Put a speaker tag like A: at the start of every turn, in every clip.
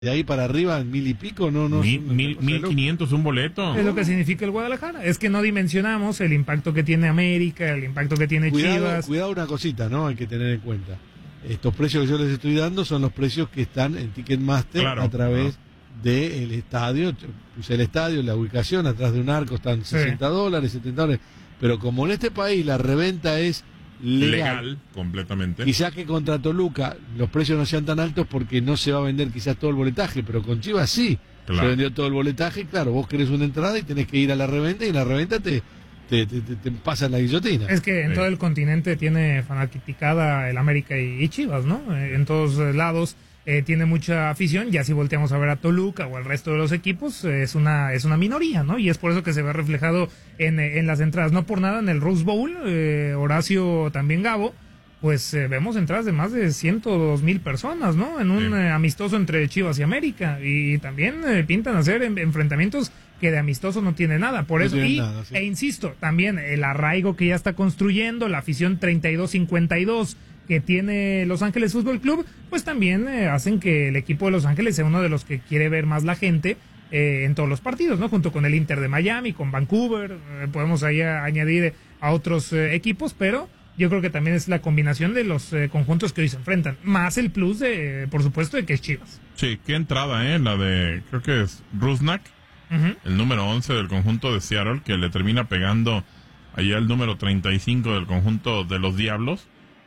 A: de ahí para arriba, en 1,000 y pico, no.
B: 1,500 un boleto.
C: Es lo que significa el Guadalajara. Es que no dimensionamos el impacto que tiene América, el impacto que tiene Chivas.
A: Cuidado una cosita, ¿no? Hay que tener en cuenta. Estos precios que yo les estoy dando son los precios que están en Ticketmaster a través del estadio. Puse el estadio, la ubicación, atrás de un arco están $60, $70. Pero como en este país la reventa es legal,
B: completamente.
A: Quizás que contra Toluca los precios no sean tan altos porque no se va a vender quizás todo el boletaje, pero con Chivas sí, se vendió todo el boletaje. Claro, vos querés una entrada y tenés que ir a la reventa, y en la reventa te pasan la guillotina.
C: Es que en todo el continente tiene fanaticada el América y Chivas, ¿no? En todos lados tiene mucha afición. Ya si volteamos a ver a Toluca o al resto de los equipos, es una minoría, ¿no? Y es por eso que se ve reflejado en las entradas. No por nada en el Rose Bowl, Horacio, también Gabo, pues vemos entradas de más de 102,000 personas, ¿no? En un amistoso entre Chivas y América. Y también pintan hacer enfrentamientos que de amistoso no tiene nada. Por eso, e insisto, también el arraigo que ya está construyendo, la afición 32-52 que tiene Los Ángeles Fútbol Club, pues también hacen que el equipo de Los Ángeles sea uno de los que quiere ver más la gente en todos los partidos, ¿no? Junto con el Inter de Miami, con Vancouver, podemos ahí añadir a otros equipos, pero yo creo que también es la combinación de los conjuntos que hoy se enfrentan, más el plus de, por supuesto, de que es Chivas.
B: Sí, qué entrada, la de, creo que es Rusnak, el número 11 del conjunto de Seattle, que le termina pegando allá el número 35 del conjunto de los Diablos.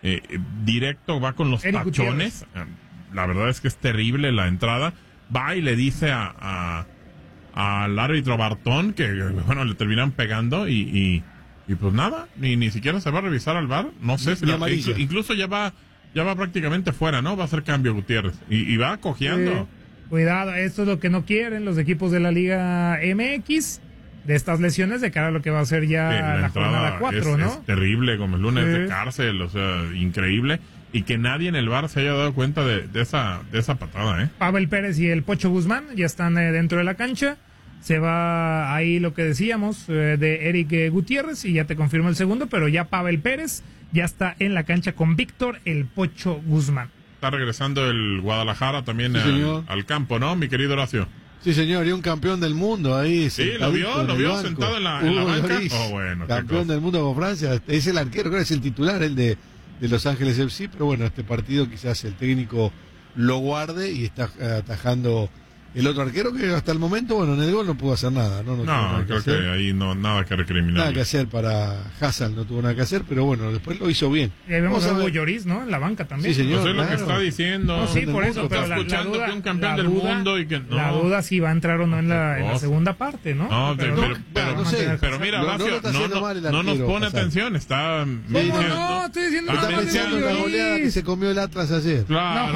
B: Directo va con los
C: Eric
B: tachones. La verdad es que es terrible la entrada. Va y le dice al árbitro Bartón que, bueno, le terminan pegando y pues nada, ni siquiera se va a revisar al VAR. No sé si incluso ya va prácticamente fuera, ¿no? Va a hacer cambio Gutiérrez y va cojeando.
C: Cuidado, esto es lo que no quieren los equipos de la Liga MX, de estas lesiones de cara a lo que va a ser ya la jornada 4, ¿no?
B: Es terrible, como el lunes de cárcel, o sea, increíble. Y que nadie en el VAR se haya dado cuenta de esa patada,
C: Pavel Pérez y el Pocho Guzmán ya están dentro de la cancha. Se va ahí lo que decíamos de Eric Gutiérrez, y ya te confirmo el segundo, pero ya Pavel Pérez ya está en la cancha con Víctor el Pocho Guzmán.
B: Está regresando el Guadalajara también al campo, ¿no, mi querido Horacio?
A: Sí, señor, y un campeón del mundo ahí.
B: Sí, lo vio sentado en la banca.
A: Campeón del mundo con Francia. Es el arquero, creo que es el titular, el de Los Ángeles FC, pero bueno, este partido quizás el técnico lo guarde y está atajando el otro arquero que hasta el momento, bueno, en el gol no pudo hacer nada. No
B: creo que ahí nada que recriminar.
A: Nada que hacer para Hazard, no tuvo nada que hacer, pero bueno, después lo hizo bien.
C: Y ahí vemos a Hugo Lloris, ¿no? En la banca también.
A: Sí, señor.
B: Pues es lo que está diciendo.
C: No, sí, por eso, pero
B: está escuchando que un campeón del mundo y que no.
C: La duda si va a entrar o no en la segunda parte, ¿no?
B: No, pero mira, Horacio, no nos pone atención, está
C: no, estoy diciendo
A: está pensando en la goleada que se comió el Atlas ayer.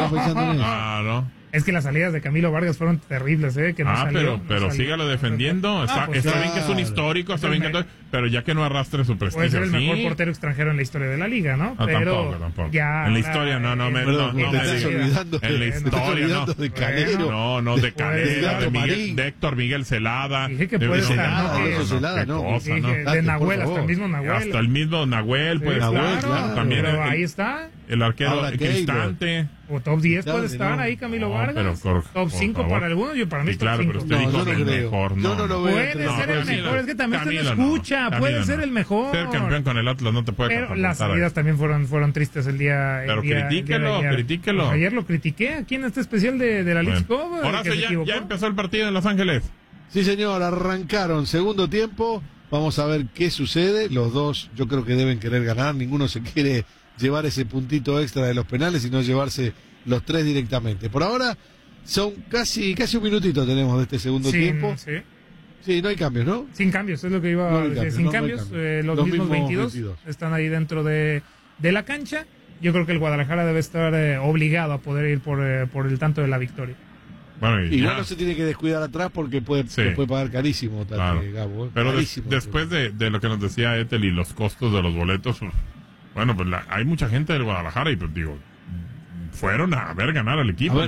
B: Claro.
C: Es que las salidas de Camilo Vargas fueron terribles, que no salió,
B: pero sígalo defendiendo. Está bien que es un histórico, está bien que todo, pero ya que no arrastre su prestigio.
C: Puede ser el mejor portero extranjero en la historia de la liga, ¿no?
B: Pero tampoco.
C: Ya,
B: en la historia no me digas. En la historia no.
A: De Calero.
B: No, de Calero, de Héctor Miguel Celada.
C: Dije que puede estar, de Nahuel, hasta el mismo Nahuel.
B: Hasta el mismo Nahuel puede estar. También
C: ahí está.
B: El arquero Cristante.
C: O top 10 puede estar ahí Camilo Vargas. Top 5 para algunos, yo para mí es top 5.
B: Pero usted dijo el mejor.
A: Yo no lo veo.
C: Puede ser el mejor, es que también usted lo escucha. Puede ser el mejor.
B: Ser campeón con el Atlas no te puede
C: Pero las salidas también fueron tristes el día.
B: Pero critíquelo.
C: Pues ayer lo critiqué aquí en este especial de la Leagues Cup.
B: Horacio, ya empezó el partido en Los Ángeles.
A: Sí, señor, arrancaron segundo tiempo. Vamos a ver qué sucede. Los dos yo creo que deben querer ganar. Ninguno se quiere llevar ese puntito extra de los penales, sino llevarse los tres directamente. Por ahora son casi un minutito tenemos de este segundo tiempo. Sí, no hay cambios, ¿no?
C: Sin cambios, es lo que iba a decir. Sin cambios, los mismos 22 están ahí dentro de la cancha. Yo creo que el Guadalajara debe estar obligado a poder ir por el tanto de la victoria.
B: Bueno,
A: igual no se tiene que descuidar atrás porque puede pagar carísimo, Gabo,
B: pero
A: carísimo,
B: después de lo que nos decía Ethel y los costos de los boletos, bueno, pues hay mucha gente del Guadalajara y pues digo, fueron a ver ganar al equipo.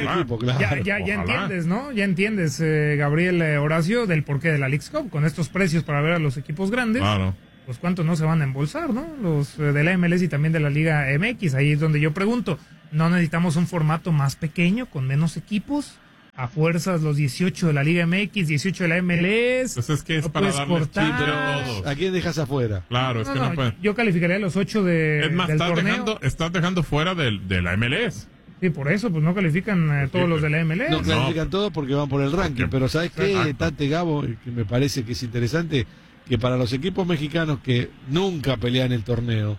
C: Ya entiendes, ¿no? Ya entiendes, Gabriel, Horacio, del porqué de la Leagues Cup. Con estos precios para ver a los equipos grandes, pues cuántos no se van a embolsar, ¿no? Los de la MLS y también de la Liga MX. Ahí es donde yo pregunto, ¿no necesitamos un formato más pequeño, con menos equipos? a fuerzas los 18 de la Liga MX, 18 de la MLS.
B: Pues es que es
C: no
B: para
C: puedes
B: darles
C: cortar.
B: chiste a todos.
A: ¿A quién dejas afuera?
B: Claro, es que no puede.
C: Yo calificaría los 8
B: Es más,
C: del torneo.
B: estás dejando fuera de la MLS.
C: Sí, por eso, pues no califican todos los de la MLS.
A: No clasifican todos porque van por el ranking, pero ¿sabes qué,
B: Exacto.
A: Tate, Gabo? Que me parece que es interesante, que para los equipos mexicanos que nunca pelean el torneo,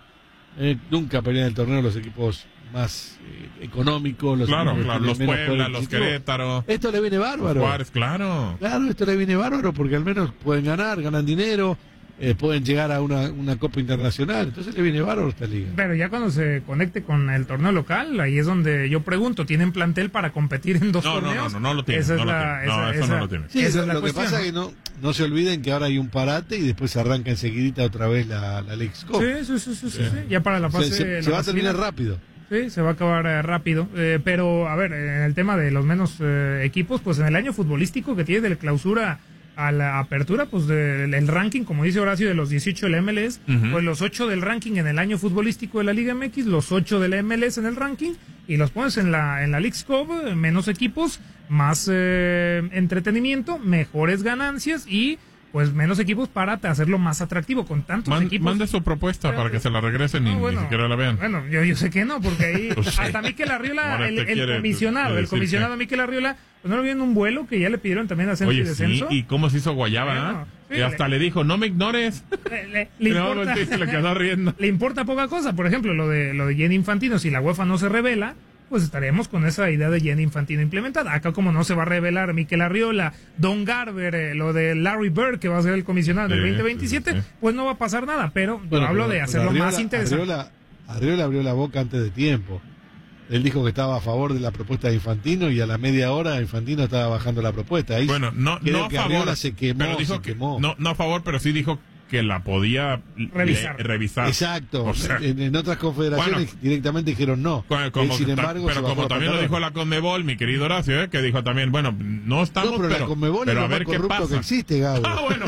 A: los equipos más económicos, los
B: Claro,
A: equipos
B: claro,
A: que
B: los
A: tienen menos
B: Puebla,
A: poder
B: los
A: adquisitivo,
B: Querétaro,
A: esto le viene bárbaro.
B: Juárez, claro.
A: Claro, esto le viene bárbaro porque al menos pueden ganan dinero, pueden llegar a una Copa Internacional, entonces le viene bárbaro esta liga.
C: Pero ya cuando se conecte con el torneo local, ahí es donde yo pregunto, ¿tienen plantel para competir en dos torneos?
B: No lo tiene.
C: Esa es
B: no lo
C: la-
B: tiene. No,
C: esa-
B: eso no
C: esa-
B: lo tiene.
A: Sí,
C: Esa es la
A: lo que
C: cuestión,
A: pasa
C: ¿no?
A: es que no se olviden que ahora hay un parate y después se arranca enseguidita otra vez la Leagues Cup.
C: Sí. Ya para la fase.
A: Se
C: la
A: va a
C: fase
A: terminar
C: final.
A: rápido.
C: Sí, se va a acabar rápido. Pero, a ver, en el tema de los menos equipos, pues en el año futbolístico que tiene de la clausura a la apertura, pues el ranking, como dice Horacio, de los 18 de la MLS, pues los 8 del ranking en el año futbolístico de la Liga MX, los 8 de la MLS en el ranking, y los pones en la Leagues Cup, menos equipos, más entretenimiento, mejores ganancias y pues menos equipos para hacerlo más atractivo con tantos equipos.
B: Mande su propuesta para que se la regresen y ni siquiera la vean.
C: Bueno, yo sé que no, porque ahí
B: Pues sí.
C: hasta Mikel Arriola,
B: Ahora te
C: el
B: quiere
C: comisionado
B: decir que-
C: Mikel Arriola, pues no lo vio en un vuelo que ya le pidieron también ascenso y
B: Oye, sí,
C: descenso.
B: y cómo se hizo Guayaba,
C: Bueno, sí,
B: y hasta le dijo, no me ignores.
C: Le
B: No,
C: importa,
B: volteó y se le quedó riendo.
C: le importa poca cosa. Por ejemplo, lo de Gianni Infantino, si la UEFA no se revela, pues estaremos con esa idea de Gianni Infantino implementada. Acá como no se va a revelar Mikel Arriola, Don Garber, lo de Larry Bird, que va a ser el comisionado del
B: Sí,
C: 2027,
B: sí.
C: pues no va a pasar nada. Pero yo
A: Bueno,
C: hablo
A: pero
C: de hacerlo
A: Arriola-
C: más interesante.
A: Arriola abrió la boca antes de tiempo. Él dijo que estaba a favor de la propuesta de Infantino y a la media hora Infantino estaba bajando la propuesta. Ahí
B: Bueno, no
A: creo
B: a
A: que
B: favor,
A: Arriola se quemó,
B: pero dijo
A: se
B: que
A: quemó.
B: no a favor, pero sí dijo que la podía revisar.
A: Exacto.
B: O sea,
A: en otras confederaciones
B: bueno,
A: directamente dijeron no. Él, sin embargo,
B: pero
A: se bajó
B: como
A: la
B: también lo
A: pantalón.
B: dijo la Conmebol, mi querido Horacio, que dijo también, bueno, no estamos,
A: No, pero la Conmebol es
B: pero
A: lo
B: a
A: más
B: ver qué
A: corrupto
B: pasa.
A: que existe, Gabo.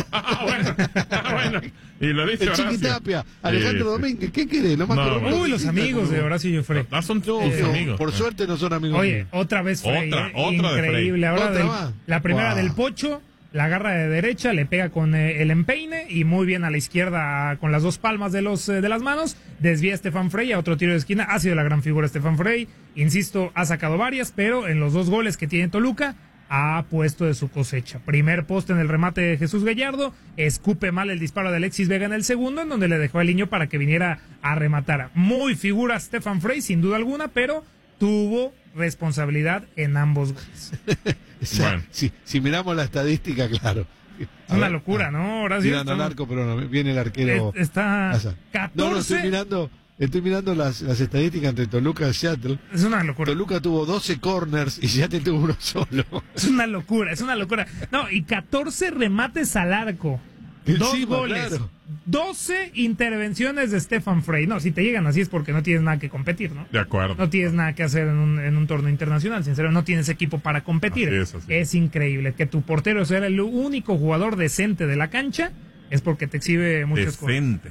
B: Bueno. Y lo dice
A: El
B: Horacio.
A: Chiquitapia, Alejandro
B: Sí, sí.
A: Domínguez, ¿qué querés? Lo más
B: No,
A: corrupto
B: bueno.
A: que
C: Uy, los
A: existe,
C: amigos de
A: como-
C: Horacio Joffre.
B: Son
A: No,
B: tus
A: no,
B: amigos.
A: por suerte no son amigos
C: Oye,
A: míos.
C: otra vez Frey,
B: Otra de Frey.
C: increíble. Ahora
A: ¿Otra más?
C: la primera
A: Wow.
C: del Pocho, la agarra de derecha, le pega con el empeine y muy bien a la izquierda con las dos palmas de las manos. Desvía a Stefan Frey a otro tiro de esquina. Ha sido la gran figura Stefan Frey. Insisto, ha sacado varias, pero en los 2 goles que tiene Toluca ha puesto de su cosecha. Primer poste en el remate de Jesús Gallardo, escupe mal el disparo de Alexis Vega en el segundo, en donde le dejó al niño para que viniera a rematar. Muy figura Stefan Frey, sin duda alguna, pero tuvo responsabilidad en ambos goles.
A: O sea,
B: Bueno.
A: si miramos la estadística, claro.
C: Es una locura, ¿no? Horacio?
A: Tirando al arco, pero no, viene el arquero.
C: Está
A: Asa.
C: 14.
A: No, estoy mirando las estadísticas entre Toluca y Seattle.
C: Es una locura.
A: Toluca tuvo 12 corners y Seattle tuvo uno solo.
C: Es una locura, es una locura. No, y 14 remates al arco. 2
A: Encima,
C: goles.
A: claro.
C: 12 intervenciones de Stefan Frey. No, si te llegan así es porque no tienes nada que competir, ¿no?
B: De acuerdo.
C: No tienes nada que hacer en un torneo internacional, sinceramente, no tienes equipo para competir.
B: Así es.
C: Es increíble que tu portero sea el único jugador decente de la cancha, es porque te exhibe muchas cosas.
B: Decente.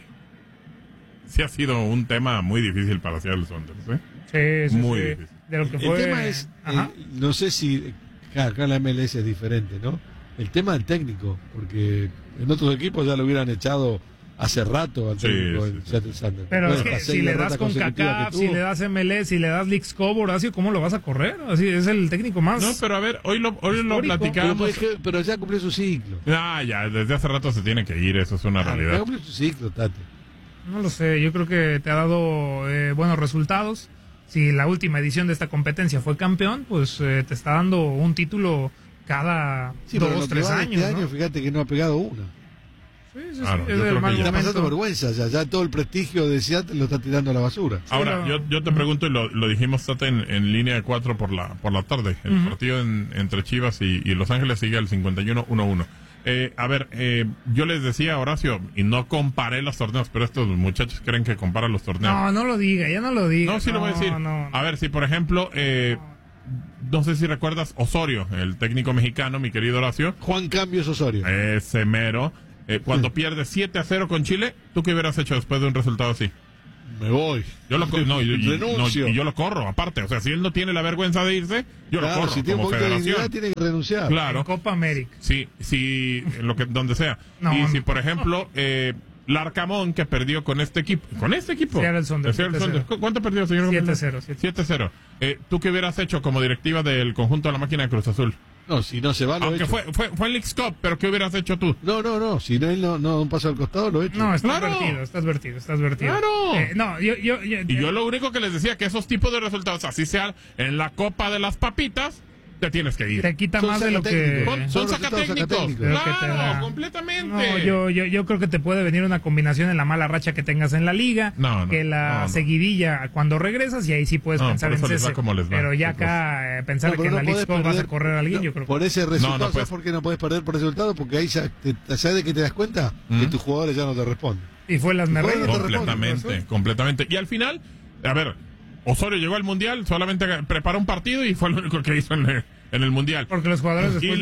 B: Sí ha sido un tema muy difícil para Seattle Sounders,
C: Sí,
B: Muy
C: sí.
B: difícil.
C: De lo que
A: El
C: fue.
A: tema es,
C: Ajá.
A: no sé si acá en la MLS es diferente, ¿no? El tema del técnico, porque en otros equipos ya lo hubieran echado hace rato al
B: Sí,
A: técnico
B: sí,
A: en
B: sí.
A: Seattle Sounders.
C: Pero
A: Después
C: es
A: de
C: que
A: las
C: si
A: 6
C: le das
A: derrotas
C: con
A: consecutivas que
C: CACAF, si
A: tuvo.
C: le das MLS, si le das Leagues Cup, Horacio, ¿cómo lo vas a correr? Así es el técnico más.
B: No, pero a ver, hoy lo
C: Histórico.
B: platicábamos.
A: Pero ya cumplió su ciclo.
B: Ya, desde hace rato se tiene que ir, eso es una
A: Ya
B: realidad.
A: cumplió su ciclo, Tati.
C: No lo sé, yo creo que te ha dado buenos resultados. Si la última edición de esta competencia fue campeón, pues te está dando un título cada
A: Sí, pero lo
C: 2,
A: que
C: 3
A: va de
C: años.
A: este
C: ¿no?
A: año, fíjate que no ha pegado una.
C: Sí,
B: Claro,
C: es
B: yo
C: el
B: creo que
C: mal
B: ya
A: Está
C: momento.
A: pasando vergüenza, ya todo el prestigio de Seattle lo está tirando a la basura.
B: Ahora,
C: lo-
B: yo te pregunto, y lo dijimos Tata, en línea de 4 por la tarde. El partido entre Chivas y Los Ángeles sigue al 51-1-1. A ver, yo les decía a Horacio, y no comparé los torneos, pero estos muchachos creen que compara los torneos.
C: No lo diga, ya no lo diga.
B: No, sí lo voy a decir.
C: No.
B: A ver, si por ejemplo, no sé si recuerdas Osorio, el técnico mexicano, mi querido Horacio,
A: Juan Cambios Osorio.
B: ese mero, cuando pierde 7-0 con Chile, ¿tú qué hubieras hecho después de un resultado así?
A: me voy.
B: Yo lo
A: renuncio.
B: y yo lo corro, aparte. O sea, si él no tiene la vergüenza de irse, yo lo corro
A: Si tiene un
B: como
A: poquito de
B: federación.
A: dignidad, tiene que renunciar.
B: Claro.
C: En Copa América.
B: Sí, donde sea. Si, por ejemplo, Larcamón, que perdió con este equipo.
C: Seattle Sounders, 7-0.
B: ¿Cuánto perdió, señor?
C: 7-0.
B: 7-0. ¿Tú qué hubieras hecho como directiva del conjunto de la máquina de Cruz Azul?
A: No, si no se va, lo he
B: Aunque
A: hecho.
B: fue en Leagues Cup, pero ¿qué hubieras hecho tú?
A: No. Si él no un paso al costado, lo he hecho.
C: No, estás
B: Claro.
C: vertido.
B: Claro.
C: Y
B: yo lo único que les decía, que esos tipos de resultados, así sea en la Copa de las Papitas, te tienes que ir.
C: te quita
A: Son
C: más de lo que...
A: sacatécnicos.
B: Son
A: resultados
B: sacatécnicos.
C: Lo que te da.
B: Claro, completamente.
C: No, yo creo que te puede venir una combinación en la mala racha que tengas en la liga, que la seguidilla cuando regresas, y ahí sí puedes pensar
B: por
C: en
B: eso les va
C: cese.
B: como les va.
C: Pero ya acá pensar
A: No,
C: que
A: pero
C: en la
A: no
C: Leagues
A: podés
C: Cup vas a
A: perder,
C: correr a alguien, yo creo que...
A: Por ese resultado,
B: No, pues.
A: ¿sabes por qué no puedes perder por resultado? Porque ahí ¿sabes de qué te das cuenta? Que tus jugadores ya no te responden.
C: Y fue las merreñas.
B: Completamente. Y al final, a ver, Osorio llegó al Mundial, solamente preparó un partido y fue lo único que hizo en el Mundial.
C: Porque los jugadores después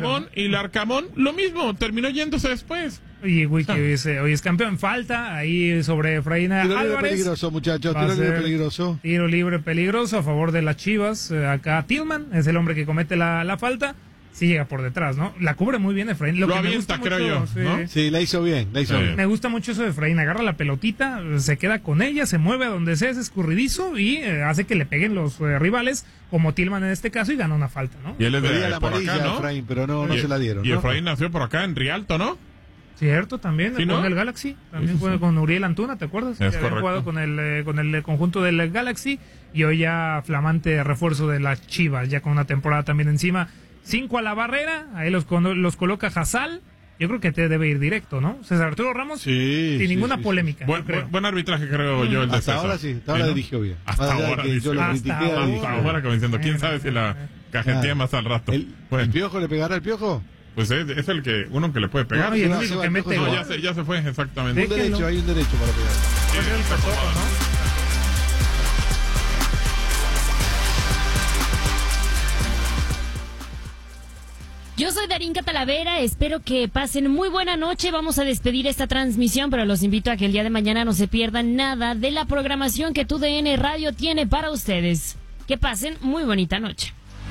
B: Y Larcamón, lo mismo, terminó yéndose después.
C: Y Wiki hoy es campeón. Falta ahí sobre Efraín
A: Tiro libre
C: Álvarez.
A: peligroso, muchachos.
C: Va a
A: Tiro libre
C: ser
A: peligroso.
C: Tiro libre peligroso a favor de las Chivas. Acá Tillman es el hombre que comete la falta. Sí llega por detrás, ¿no? La cubre muy bien Efraín.
B: Lo avienta, creo yo, ¿no?
A: Sí, la hizo bien.
C: Me gusta mucho eso de Efraín. Agarra la pelotita, se queda con ella, se mueve a donde sea, es escurridizo y hace que le peguen los rivales, como Tillman en este caso, y gana una falta, ¿no?
B: Y él es
A: Pedía la
B: por
A: amarilla
B: acá, ¿no?
A: Efraín, pero no se la dieron.
B: Y
A: ¿no?
B: Efraín nació por acá en Rialto, ¿no?
C: Cierto, también,
B: ¿Sí,
C: con
B: no?
C: el Galaxy. También fue con Uriel Antuna, ¿te acuerdas?
B: Es
C: que había
B: correcto.
C: jugado con el conjunto del Galaxy y hoy ya flamante refuerzo de las Chivas, ya con una temporada también encima. 5 a la barrera, ahí los coloca Hazal. Yo creo que te debe ir directo, ¿no? César Arturo Ramos, sin ninguna polémica.
B: Buen arbitraje, creo yo, el de
A: Hasta
B: César.
A: ahora sí, hasta ahora dirigió bien.
B: Hasta ahora,
A: que yo lo critiqué,
B: hasta ahora, como diciendo, quién sabe si la cajetea más al rato.
A: ¿El Piojo le pegará al Piojo?
B: Pues es el que uno que le puede pegar.
C: No, y el único que mete
B: No,
C: gol.
B: ya se fue, exactamente.
A: Hay un derecho para pegar.
B: Sí, está acomodado, ¿no?
D: Yo soy Darinka Talavera, espero que pasen muy buena noche. Vamos a despedir esta transmisión, pero los invito a que el día de mañana no se pierdan nada de la programación que TUDN Radio tiene para ustedes. Que pasen muy bonita noche.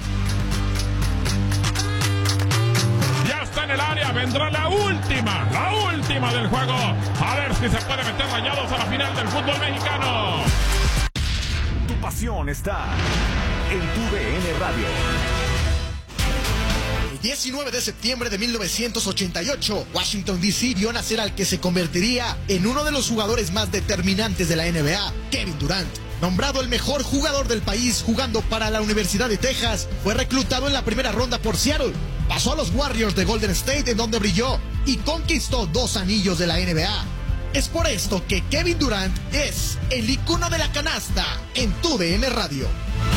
B: Ya está en el área, vendrá la última del juego. A ver si se puede meter Rayados a la final del fútbol mexicano.
E: Tu pasión está en TUDN Radio.
F: El 19 de septiembre de 1988, Washington D.C. vio nacer al que se convertiría en uno de los jugadores más determinantes de la NBA, Kevin Durant. Nombrado el mejor jugador del país jugando para la Universidad de Texas, fue reclutado en la primera ronda por Seattle. Pasó a los Warriors de Golden State, en donde brilló y conquistó 2 anillos de la NBA. Es por esto que Kevin Durant es el icono de la canasta en TUDN Radio.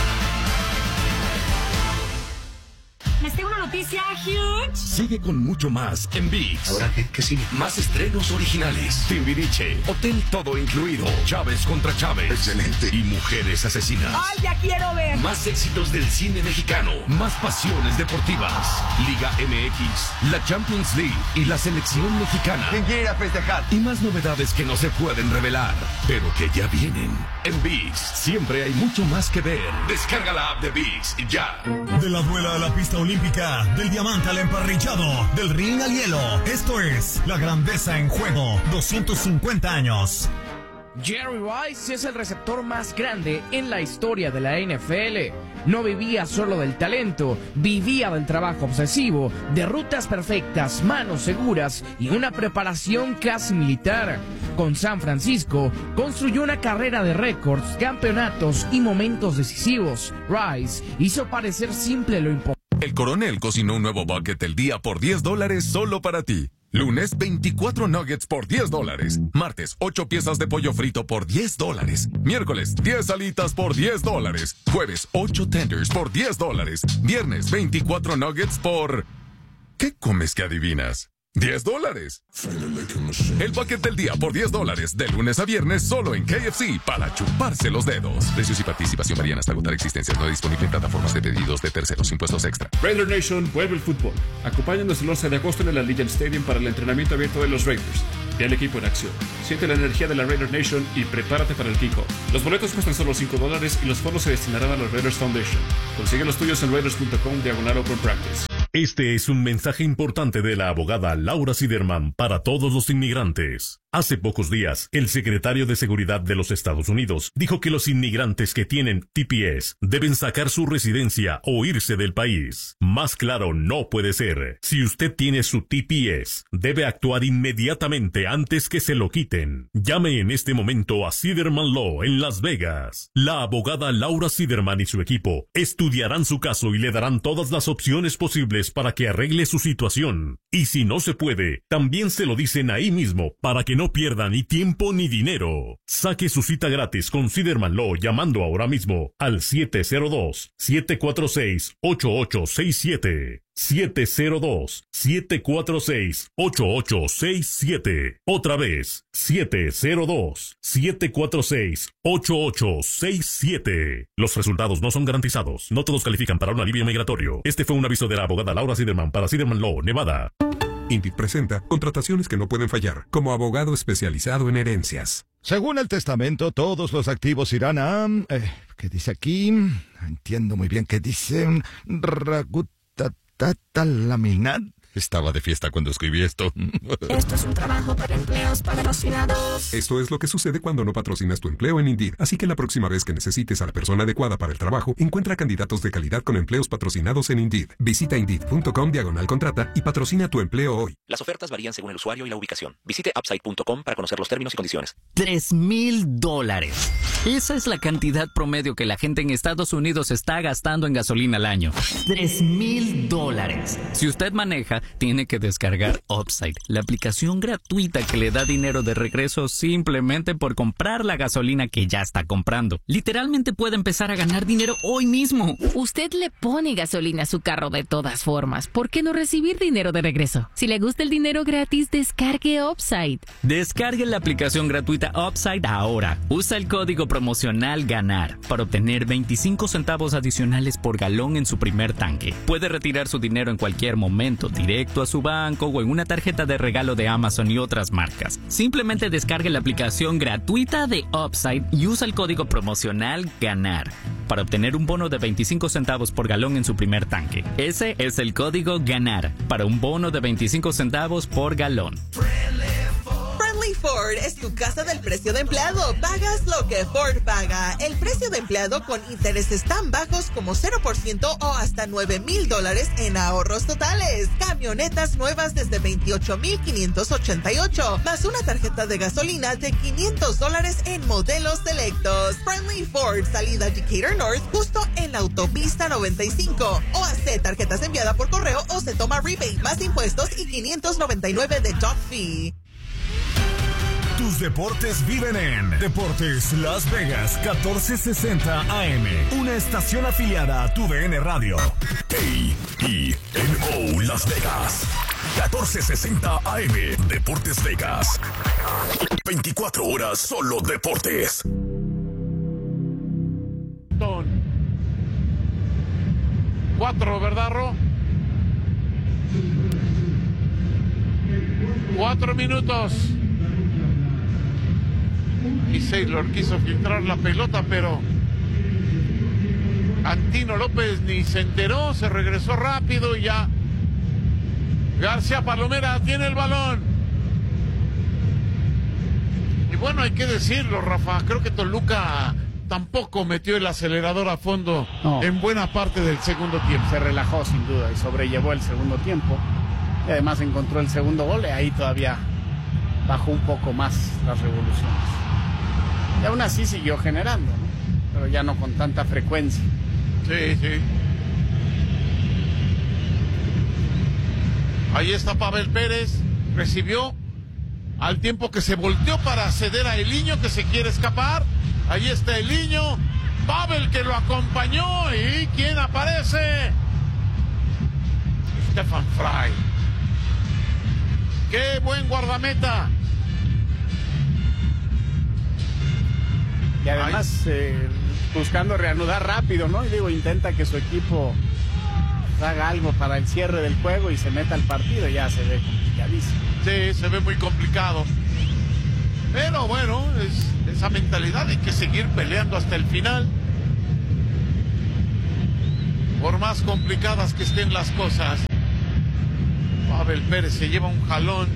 G: Les tengo una noticia huge.
E: Sigue con mucho más en ViX.
F: ¿Ahora qué sigue?
E: Más estrenos originales. Timbiriche, Hotel Todo Incluido, Chávez contra Chávez.
F: Excelente.
E: Y Mujeres Asesinas.
G: ¡Ay, ya quiero ver!
E: Más éxitos del cine mexicano. Más pasiones deportivas. Liga MX, la Champions League y la selección mexicana.
F: ¿Quién quiere ir a festejar?
E: Y más novedades que no se pueden revelar, pero que ya vienen. En ViX siempre hay mucho más que ver. Descarga la app de ViX y ya.
H: De la duela a la pista olímpica, del diamante al emparrillado, del ring al hielo. Esto es La Grandeza en Juego, 250 años.
I: Jerry Rice es el receptor más grande en la historia de la NFL. No vivía solo del talento, vivía del trabajo obsesivo, de rutas perfectas, manos seguras y una preparación casi militar. Con San Francisco, construyó una carrera de récords, campeonatos y momentos decisivos. Rice hizo parecer simple lo imposible.
J: El Coronel cocinó un nuevo bucket del día por $10 solo para ti. Lunes, 24 nuggets por $10. Martes, 8 piezas de pollo frito por $10. Miércoles, 10 alitas por $10. Jueves, 8 tenders por $10. Viernes, 24 nuggets por... ¿Qué comes que adivinas? $10. El bucket del día por $10, de lunes a viernes solo en KFC para chuparse los dedos. Precios y participación varían hasta agotar existencias. No disponible en plataformas de pedidos de terceros, impuestos extra.
K: Raider Nation vuelve el fútbol. Acompáñanos el 11 de agosto en el Allegiant Stadium para el entrenamiento abierto de los Raiders. Ve al equipo en acción. Siente la energía de la Raider Nation y prepárate para el kickoff. Los boletos cuestan solo $5 y los fondos se destinarán a la Raiders Foundation. Consigue los tuyos en raiders.com/open practice.
L: Este es un mensaje importante de la abogada Laura Siderman para todos los inmigrantes. Hace pocos días, el secretario de Seguridad de los Estados Unidos dijo que los inmigrantes que tienen TPS deben sacar su residencia o irse del país. Más claro no puede ser. Si usted tiene su TPS, debe actuar inmediatamente antes que se lo quiten. Llame en este momento a Siderman Law en Las Vegas. La abogada Laura Siderman y su equipo estudiarán su caso y le darán todas las opciones posibles para que arregle su situación. Y si no se puede, también se lo dicen ahí mismo para que no pierda ni tiempo ni dinero. Saque su cita gratis con Siderman Law llamando ahora mismo al 702-746-8867. 702-746-8867. Otra vez, 702-746-8867. Los resultados no son garantizados. No todos califican para un alivio migratorio. Este fue un aviso de la abogada Laura Siderman para Siderman Law, Nevada.
M: Indeed presenta contrataciones que no pueden fallar, como abogado especializado en herencias.
N: Según el testamento, todos los activos irán a... ¿qué dice aquí? Entiendo muy bien qué dice. Laminar. Estaba de fiesta cuando escribí esto.
O: Esto es un trabajo para empleos patrocinados.
M: Esto es lo que sucede cuando no patrocinas tu empleo en Indeed. Así que la próxima vez que necesites a la persona adecuada para el trabajo, encuentra candidatos de calidad con empleos patrocinados en Indeed. Visita Indeed.com/contrata y patrocina tu empleo hoy.
P: Las ofertas varían según el usuario y la ubicación. Visite Upside.com para conocer los términos y condiciones.
Q: $3,000. Esa es la cantidad promedio que la gente en Estados Unidos está gastando en gasolina al año. $3,000. Si usted maneja, tiene que descargar Upside, la aplicación gratuita que le da dinero de regreso simplemente por comprar la gasolina que ya está comprando. Literalmente puede empezar a ganar dinero hoy mismo.
R: Usted le pone gasolina a su carro de todas formas. ¿Por qué no recibir dinero de regreso? Si le gusta el dinero gratis, descargue Upside.
Q: Descargue la aplicación gratuita Upside ahora. Usa el código promocional GANAR para obtener 25 centavos adicionales por galón en su primer tanque. Puede retirar su dinero en cualquier momento, directo a su banco o en una tarjeta de regalo de Amazon y otras marcas. Simplemente descargue la aplicación gratuita de Upside y usa el código promocional GANAR para obtener un bono de 25 centavos por galón en su primer tanque. Ese es el código GANAR para un bono de 25 centavos por galón.
S: Friendly Ford es tu casa del precio de empleado. Pagas lo que Ford paga. El precio de empleado con intereses tan bajos como 0% o hasta $9,000 en ahorros totales. Camionetas nuevas desde $28,588, más una tarjeta de gasolina de $500 en modelos selectos. Friendly Ford, salida Decatur North, justo en la autopista 95. O hace tarjetas enviadas por correo o se toma rebate más impuestos y $599 de dock fee.
H: Tus deportes viven en Deportes Las Vegas 1460 AM, una estación afiliada a TUDN Radio.
E: KENO Las Vegas 1460 AM, Deportes Vegas. 24 horas solo deportes.
B: 4, ¿verdad, Ro? 4 minutos. Y Saylor quiso filtrar la pelota, pero Antino López ni se enteró, se regresó rápido y ya. García Palomera tiene el balón. Y bueno, hay que decirlo, Rafa, creo que Toluca tampoco metió el acelerador a fondo en buena parte del segundo tiempo.
T: Se relajó sin duda y sobrellevó el segundo tiempo. Y además encontró el segundo gol y ahí todavía bajó un poco más las revoluciones. Y aún así siguió generando, ¿no? Pero ya no con tanta frecuencia.
B: Sí. Ahí está Pavel Pérez, recibió al tiempo que se volteó para ceder a Eliño, que se quiere escapar. Ahí está Eliño, Pavel que lo acompañó, y ¿quién aparece? Stefan Frei. ¡Qué buen guardameta!
T: Y además buscando reanudar rápido, ¿no? Y digo, intenta que su equipo haga algo para el cierre del juego y se meta al partido. Ya se ve complicadísimo.
B: Sí, se ve muy complicado.
U: Pero bueno, es esa mentalidad de que seguir peleando hasta el final. Por más complicadas que estén las cosas. Pavel Pérez se lleva un jalón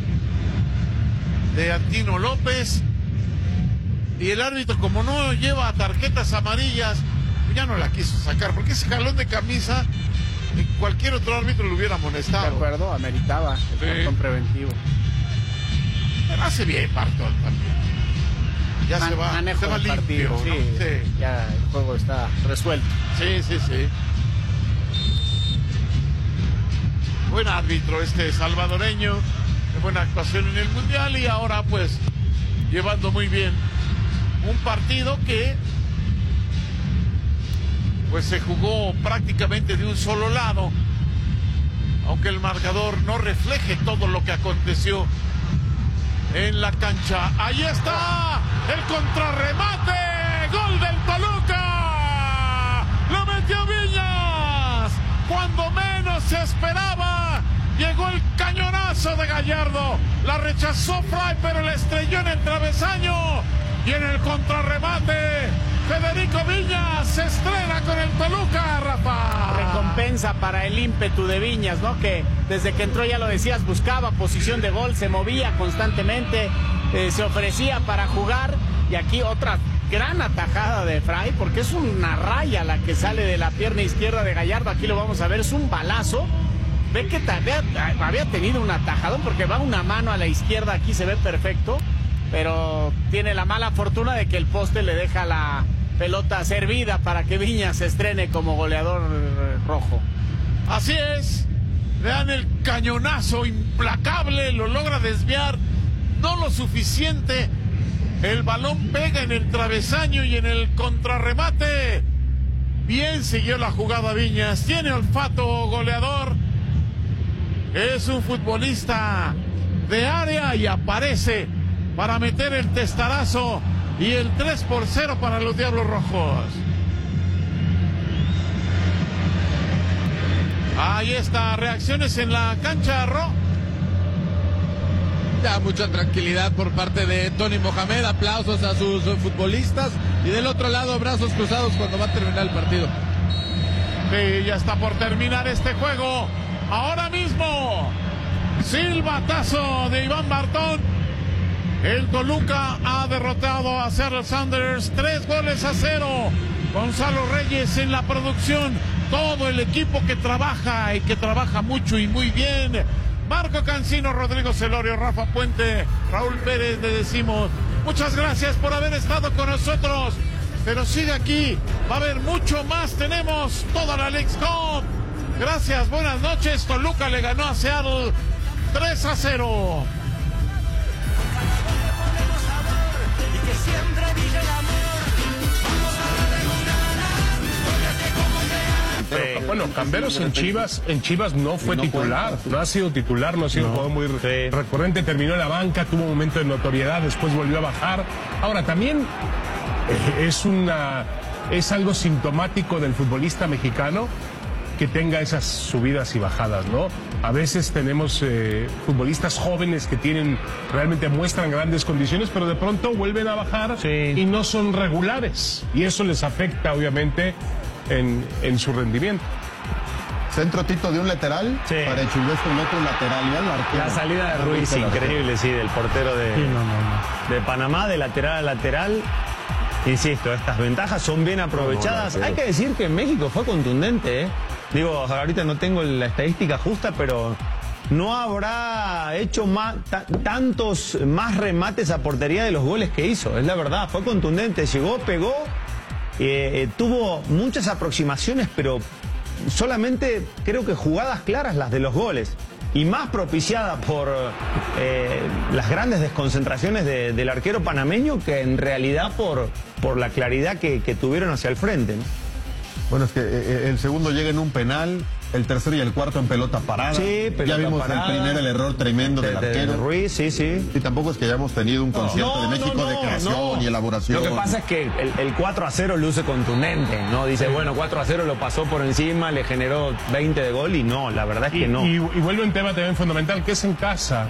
U: de Antino López. Y el árbitro, como no lleva tarjetas amarillas, ya no la quiso sacar. Porque ese jalón de camisa, cualquier otro árbitro lo hubiera amonestado.
T: De acuerdo, ameritaba el cartón preventivo.
U: Pero hace bien Bartol también. Ya se va limpio,
T: partido,
U: ¿no?
T: Sí. Ya el juego está resuelto.
U: Sí. Buen árbitro este salvadoreño, de buena actuación en el Mundial y ahora pues llevando muy bien un partido que pues se jugó prácticamente de un solo lado, aunque el marcador no refleje todo lo que aconteció en la cancha. Ahí está el contrarremate, gol del Toluca, lo metió Viñas, cuando menos se esperaba, llegó el cañonazo de Gallardo, la rechazó Fray, pero la estrelló en el travesaño, y en el contrarremate, Federico Viñas se estrena con el Toluca, Rafa.
T: Recompensa para el ímpetu de Viñas, ¿no? Que desde que entró, ya lo decías, buscaba posición de gol, se movía constantemente, se ofrecía para jugar, y aquí otra gran atajada de Fray, porque es una raya la que sale de la pierna izquierda de Gallardo. Aquí lo vamos a ver, es un balazo. Ve que había tenido un atajadón, porque va una mano a la izquierda, aquí se ve perfecto, pero tiene la mala fortuna de que el poste le deja la pelota servida para que Viñas se estrene como goleador rojo.
U: Así es, vean el cañonazo implacable, lo logra desviar, no lo suficiente, el balón pega en el travesaño y en el contrarremate. Bien siguió la jugada Viñas, tiene olfato goleador, es un futbolista de área y aparece para meter el testarazo y el 3-0 para los Diablos Rojos. Ahí está, reacciones en la cancha, Ro.
V: Ya mucha tranquilidad por parte de Tony Mohamed, aplausos a sus futbolistas y del otro lado brazos cruzados cuando va a terminar el partido.
U: Sí, ya está por terminar este juego. Ahora mismo, silbatazo de Iván Bartón. El Toluca ha derrotado a Seattle Sounders 3-0. Gonzalo Reyes en la producción. Todo el equipo que trabaja y que trabaja mucho y muy bien. Marco Cancino, Rodrigo Celorio, Rafa Puente, Raúl Pérez, le decimos muchas gracias por haber estado con nosotros. Pero sigue aquí, va a haber mucho más. Tenemos toda la Leagues Cup. Gracias, buenas noches. Toluca le ganó a Seattle 3-0.
W: Bueno, Camberos en Chivas no fue titular, no ha sido titular, no ha sido un jugador muy recurrente, terminó en la banca, tuvo un momento de notoriedad, después volvió a bajar. Ahora, también es algo sintomático del futbolista mexicano que tenga esas subidas y bajadas, ¿no? A veces tenemos futbolistas jóvenes que realmente muestran grandes condiciones, pero de pronto vuelven a bajar y no son regulares. Y eso les afecta, obviamente, en su rendimiento.
X: Centro Tito de un lateral para Chilvestre, otro lateral.
Y: La salida de Ruiz, increíble, del portero de Panamá, de lateral a lateral. Insisto, estas ventajas son bien aprovechadas. Hay que decir que en México fue contundente, ¿eh? Digo, ahorita no tengo la estadística justa, pero no habrá hecho tantos más remates a portería de los goles que hizo. Es la verdad, fue contundente, llegó, pegó, tuvo muchas aproximaciones, pero solamente creo que jugadas claras las de los goles. Y más propiciada por las grandes desconcentraciones del arquero panameño que en realidad por la claridad que tuvieron hacia el frente, ¿no?
X: Bueno, es que el segundo llega en un penal, el tercero y el cuarto en pelota parada.
Y: Sí, pelota
X: ya vimos
Y: parada.
X: el primero, el error tremendo del arquero.
Y: De Ruiz, sí.
X: Y tampoco es que hayamos tenido un concierto de México de creación y elaboración.
Y: Lo que pasa es que el 4-0 luce contundente, ¿no? Dice, bueno, 4-0 lo pasó por encima, le generó 20 de gol y no, la verdad es que no.
W: Y vuelve un tema también fundamental, que es en casa.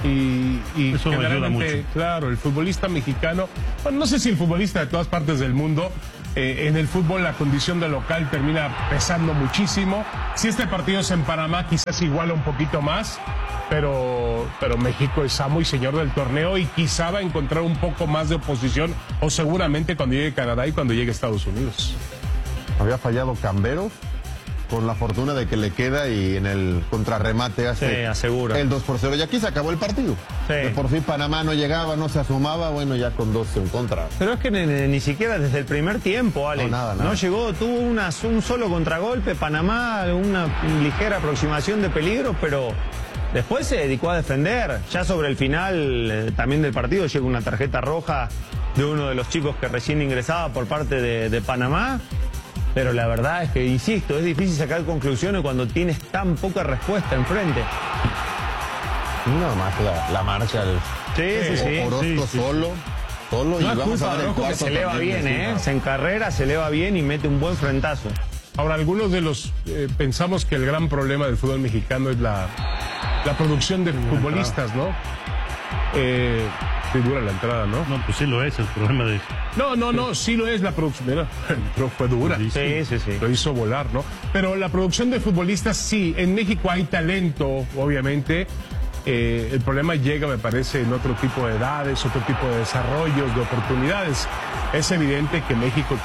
W: Y
A: eso me ayuda mucho.
W: Claro, el futbolista mexicano, bueno, no sé si el futbolista de todas partes del mundo, en el fútbol la condición de local termina pesando muchísimo. Si este partido es en Panamá, quizás iguala un poquito más, pero México es amo y señor del torneo y quizá va a encontrar un poco más de oposición, o seguramente cuando llegue Canadá y cuando llegue Estados Unidos.
X: Había fallado Camberos, con la fortuna de que le queda y en el contrarremate hace
Y: asegura
X: el 2-0. Y aquí se acabó el partido.
Y: Sí.
X: Por fin Panamá no llegaba, no se asomaba, bueno, ya con 2 en contra.
Y: Pero es que ni siquiera desde el primer tiempo, Alex.
X: Nada.
Y: No llegó, tuvo un solo contragolpe, Panamá, una ligera aproximación de peligro, pero después se dedicó a defender. Ya sobre el final también del partido llega una tarjeta roja de uno de los chicos que recién ingresaba por parte de Panamá. Pero la verdad es que, insisto, es difícil sacar conclusiones cuando tienes tan poca respuesta enfrente.
X: Nada más la marcha.
Y: Orozco
X: solo.
Y: No
X: y
Y: es
X: vamos a
Y: culpa
X: ver
Y: de
X: el
Y: Orozco, que se eleva bien, se encarrera, se eleva bien y mete un buen frentazo.
W: Ahora, algunos de los pensamos que el gran problema del fútbol mexicano es la producción de futbolistas, ¿no? Sí, dura la entrada, ¿no?
A: No, pues sí lo es el problema de...
W: No, sí lo es la producción. Mira, fue dura.
Y: Sí.
W: Lo hizo volar, ¿no? Pero la producción de futbolistas, sí. En México hay talento, obviamente. El problema llega, me parece, en otro tipo de edades, otro tipo de desarrollos, de oportunidades. Es evidente que México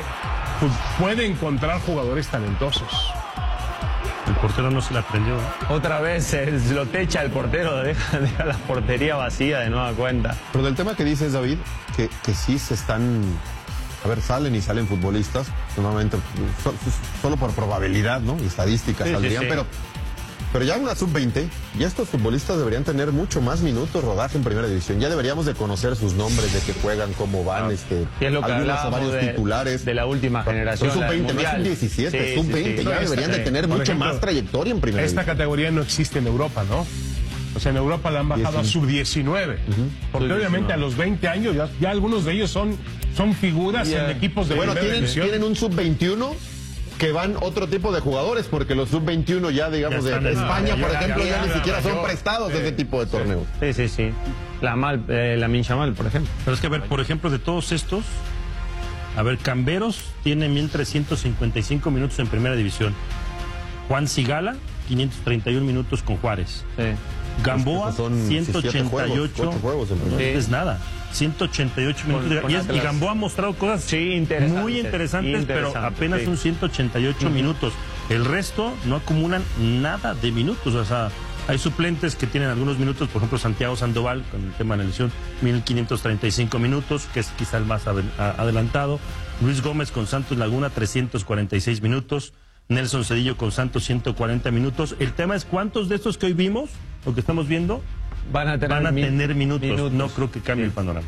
W: puede encontrar jugadores talentosos.
A: El portero no se la prendió.
Y: Otra vez lo techa el portero, deja la portería vacía de nueva cuenta.
X: Pero del tema que dices, David, que sí se están... A ver, salen futbolistas, normalmente solo por probabilidad, ¿no? Y estadísticas saldrían,
Y: sí.
X: Pero ya una sub-20, ya estos futbolistas deberían tener mucho más minutos rodaje en primera división. Ya deberíamos de conocer sus nombres, de que juegan, cómo van,
Y: Y es lo que
X: algunos o varios titulares.
Y: De la última generación.
X: Sub-20, no es sub-17, sub-20. Ya deberían de tener mucho más trayectoria en primera división.
W: Esta categoría no existe en Europa, ¿no? O sea, en Europa la han bajado a sub-19. Porque obviamente a los 20 años ya algunos de ellos son figuras en equipos de primera división.
X: Tienen un sub-21 que van otro tipo de jugadores, porque los sub-21 ya, digamos, de España, por ejemplo, ya ni siquiera son prestados de ese tipo de torneos.
Y: Sí. La Minchamal, por ejemplo.
A: Pero es que, a ver, por ejemplo, de todos estos, a ver, Camberos tiene 1,355 minutos en primera división. Juan Sigala, 531 minutos con Juárez. Gamboa, 188. No es nada. 188 minutos. Y Gamboa ha mostrado cosas muy interesantes, pero apenas son 188 minutos. El resto no acumulan nada de minutos. O sea, hay suplentes que tienen algunos minutos, por ejemplo, Santiago Sandoval, con el tema de la lesión, 1,535 minutos, que es quizá el más adelantado. Luis Gómez con Santos Laguna, 346 minutos. Nelson Cedillo con Santos, 140 minutos. El tema es cuántos de estos que hoy vimos, o que estamos viendo, van a tener minutos. No creo que cambie el panorama.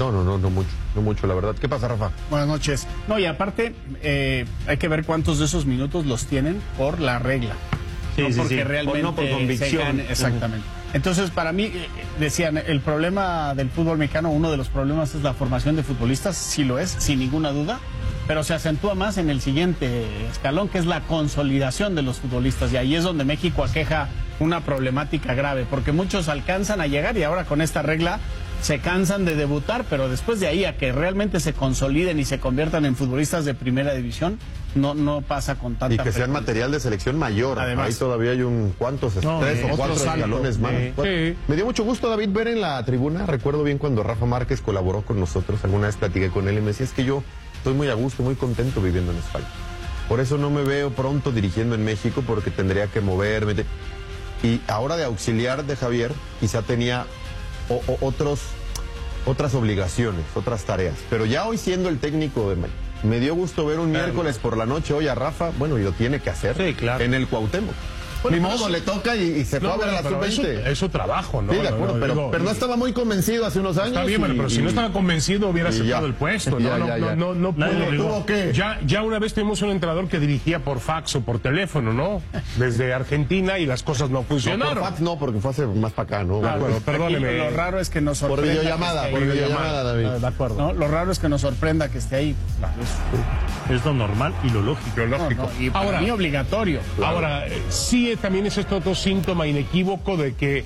X: No mucho, la verdad. ¿Qué pasa, Rafa?
T: Buenas noches. No, y aparte, hay que ver cuántos de esos minutos los tienen por la regla. Porque realmente
Y: no por convicción.
T: Exactamente. Entonces, para mí, decían, el problema del fútbol mexicano, uno de los problemas es la formación de futbolistas, sí lo es, sin ninguna duda, pero se acentúa más en el siguiente escalón, que es la consolidación de los futbolistas, y ahí es donde México aqueja una problemática grave, porque muchos alcanzan a llegar y ahora con esta regla se cansan de debutar, pero después de ahí a que realmente se consoliden y se conviertan en futbolistas de primera división, no pasa con tanta
X: frecuencia. Y que sean material de selección mayor. Además, ahí todavía hay tres o cuatro escalones más. Me dio mucho gusto, David, ver en la tribuna. Recuerdo bien cuando Rafa Márquez colaboró con nosotros. Alguna vez platiqué con él y me decía, es que yo estoy muy a gusto, muy contento viviendo en España. Por eso no me veo pronto dirigiendo en México, porque tendría que moverme. Y ahora de auxiliar de Javier, quizá tenía otras obligaciones, otras tareas. Pero ya hoy siendo el técnico de México, me dio gusto ver un miércoles por la noche hoy a Rafa, y lo tiene que hacer en el Cuauhtémoc. Ni modo, le toca y se fue a ver a la sub-20.
W: Es su trabajo, ¿no?
X: Sí, de acuerdo, pero no estaba muy convencido hace unos años.
W: Está bien, pero si no estaba convencido hubiera aceptado el puesto. No
X: tuvo que.
W: Ya una vez tuvimos un entrenador que dirigía por fax o por teléfono, ¿no? Desde Argentina, y las cosas no funcionaron.
X: Por fax no, porque fue hace más para acá, ¿no?
W: Claro, perdóneme.
T: Lo raro es que nos sorprenda.
X: Por videollamada, David.
W: De acuerdo.
T: ¿No? Lo raro es que nos sorprenda que esté ahí.
A: Es lo normal y lo lógico.
T: Y para mí obligatorio.
W: Ahora, sí, también es esto otro síntoma inequívoco de que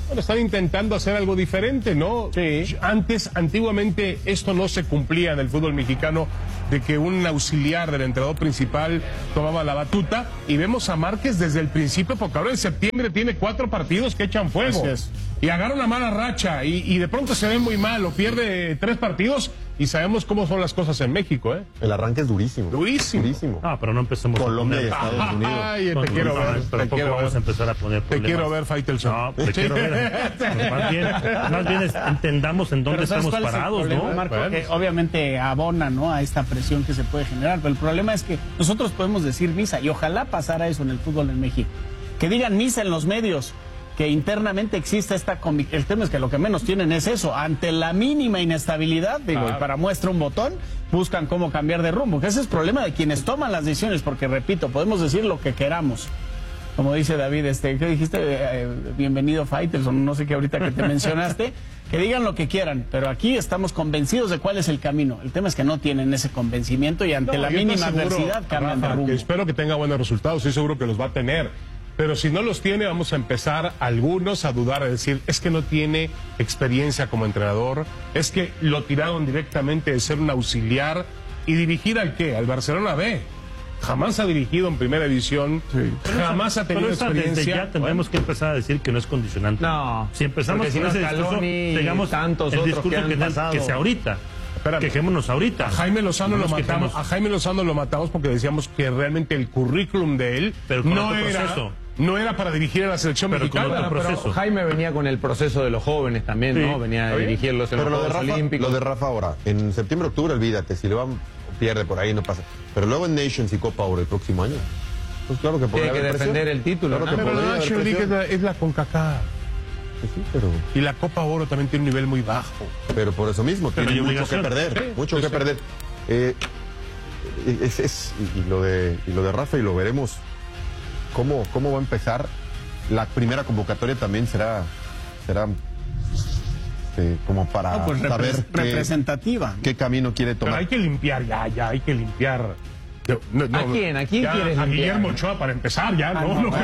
W: Bueno, están intentando hacer algo diferente, ¿no? Sí. Antiguamente esto no se cumplía en el fútbol mexicano, de que un auxiliar del entrenador principal tomaba la batuta, y vemos a Márquez desde el principio, porque ahora en septiembre tiene 4 partidos que echan fuego. Y agarra una mala racha, y de pronto se ve muy mal, o pierde 3 partidos, y sabemos cómo son las cosas en México, ¿eh?
X: El arranque es durísimo.
W: Durísimo.
A: Ah, pero no empecemos
X: Colombia y Estados Unidos.
W: Ay, te quiero ver.
A: Tampoco vamos a empezar a poner problemas.
W: Te quiero ver, Faitelson.
A: No, te quiero ver. Más bien entendamos en dónde estamos parados, ¿no?
T: Marco, obviamente abona, ¿no?, a esta presión que se puede generar, pero el problema es que nosotros podemos decir misa, y ojalá pasara eso en el fútbol en México. Que digan misa en los medios, que internamente existe esta convicción. El tema es que lo que menos tienen es eso. Ante la mínima inestabilidad, digo, y para muestra un botón, buscan cómo cambiar de rumbo. Que ese es el problema de quienes toman las decisiones, porque repito, podemos decir lo que queramos. Como dice David, ¿qué dijiste? Bienvenido Faitelson, no sé qué ahorita que te mencionaste. Que digan lo que quieran, pero aquí estamos convencidos de cuál es el camino. El tema es que no tienen ese convencimiento, y ante la mínima adversidad cambian de rumbo.
W: Espero que tenga buenos resultados, estoy seguro que los va a tener. Pero si no los tiene, vamos a empezar algunos a dudar, a decir, es que no tiene experiencia como entrenador, es que lo tiraron directamente de ser un auxiliar y dirigir ¿al qué? Al Barcelona B. Jamás ha dirigido en primera división, jamás ha tenido experiencia.
A: Desde ya tendremos que empezar a decir que no es condicionante.
Y: No,
A: si empezamos con ese discurso, digamos
Y: tantos
A: el
Y: otros
A: discurso que sea ahorita.
W: Espérame.
A: Quejémonos ahorita.
W: A Jaime Lozano lo matamos. A Jaime Lozano lo matamos porque decíamos que realmente el currículum de él no era para dirigir a la selección mexicana.
Y: Pero Jaime venía con el proceso de los jóvenes también, ¿no? Venía a dirigirlos en los Juegos Olímpicos.
X: Lo de Rafa ahora, en septiembre, octubre, olvídate, si le van, pierde por ahí, no pasa. Pero luego en Nations y Copa Oro el próximo año, pues claro que podría
Y: tiene que defender el título.
W: Claro, pero la Nations League es la CONCACAF. Sí, pero... Y la Copa Oro también tiene un nivel muy bajo.
X: Pero por eso mismo, tiene mucho que perder. Mucho que perder. Y lo de Rafa, y lo veremos. ¿Cómo va a empezar? La primera convocatoria también será como para saber
T: representativa.
X: Qué camino quiere tomar.
W: Pero hay que limpiar, ya hay que limpiar.
Y: ¿A quién? ¿A quién quieres limpiar?
W: A Guillermo Ochoa para empezar, ya.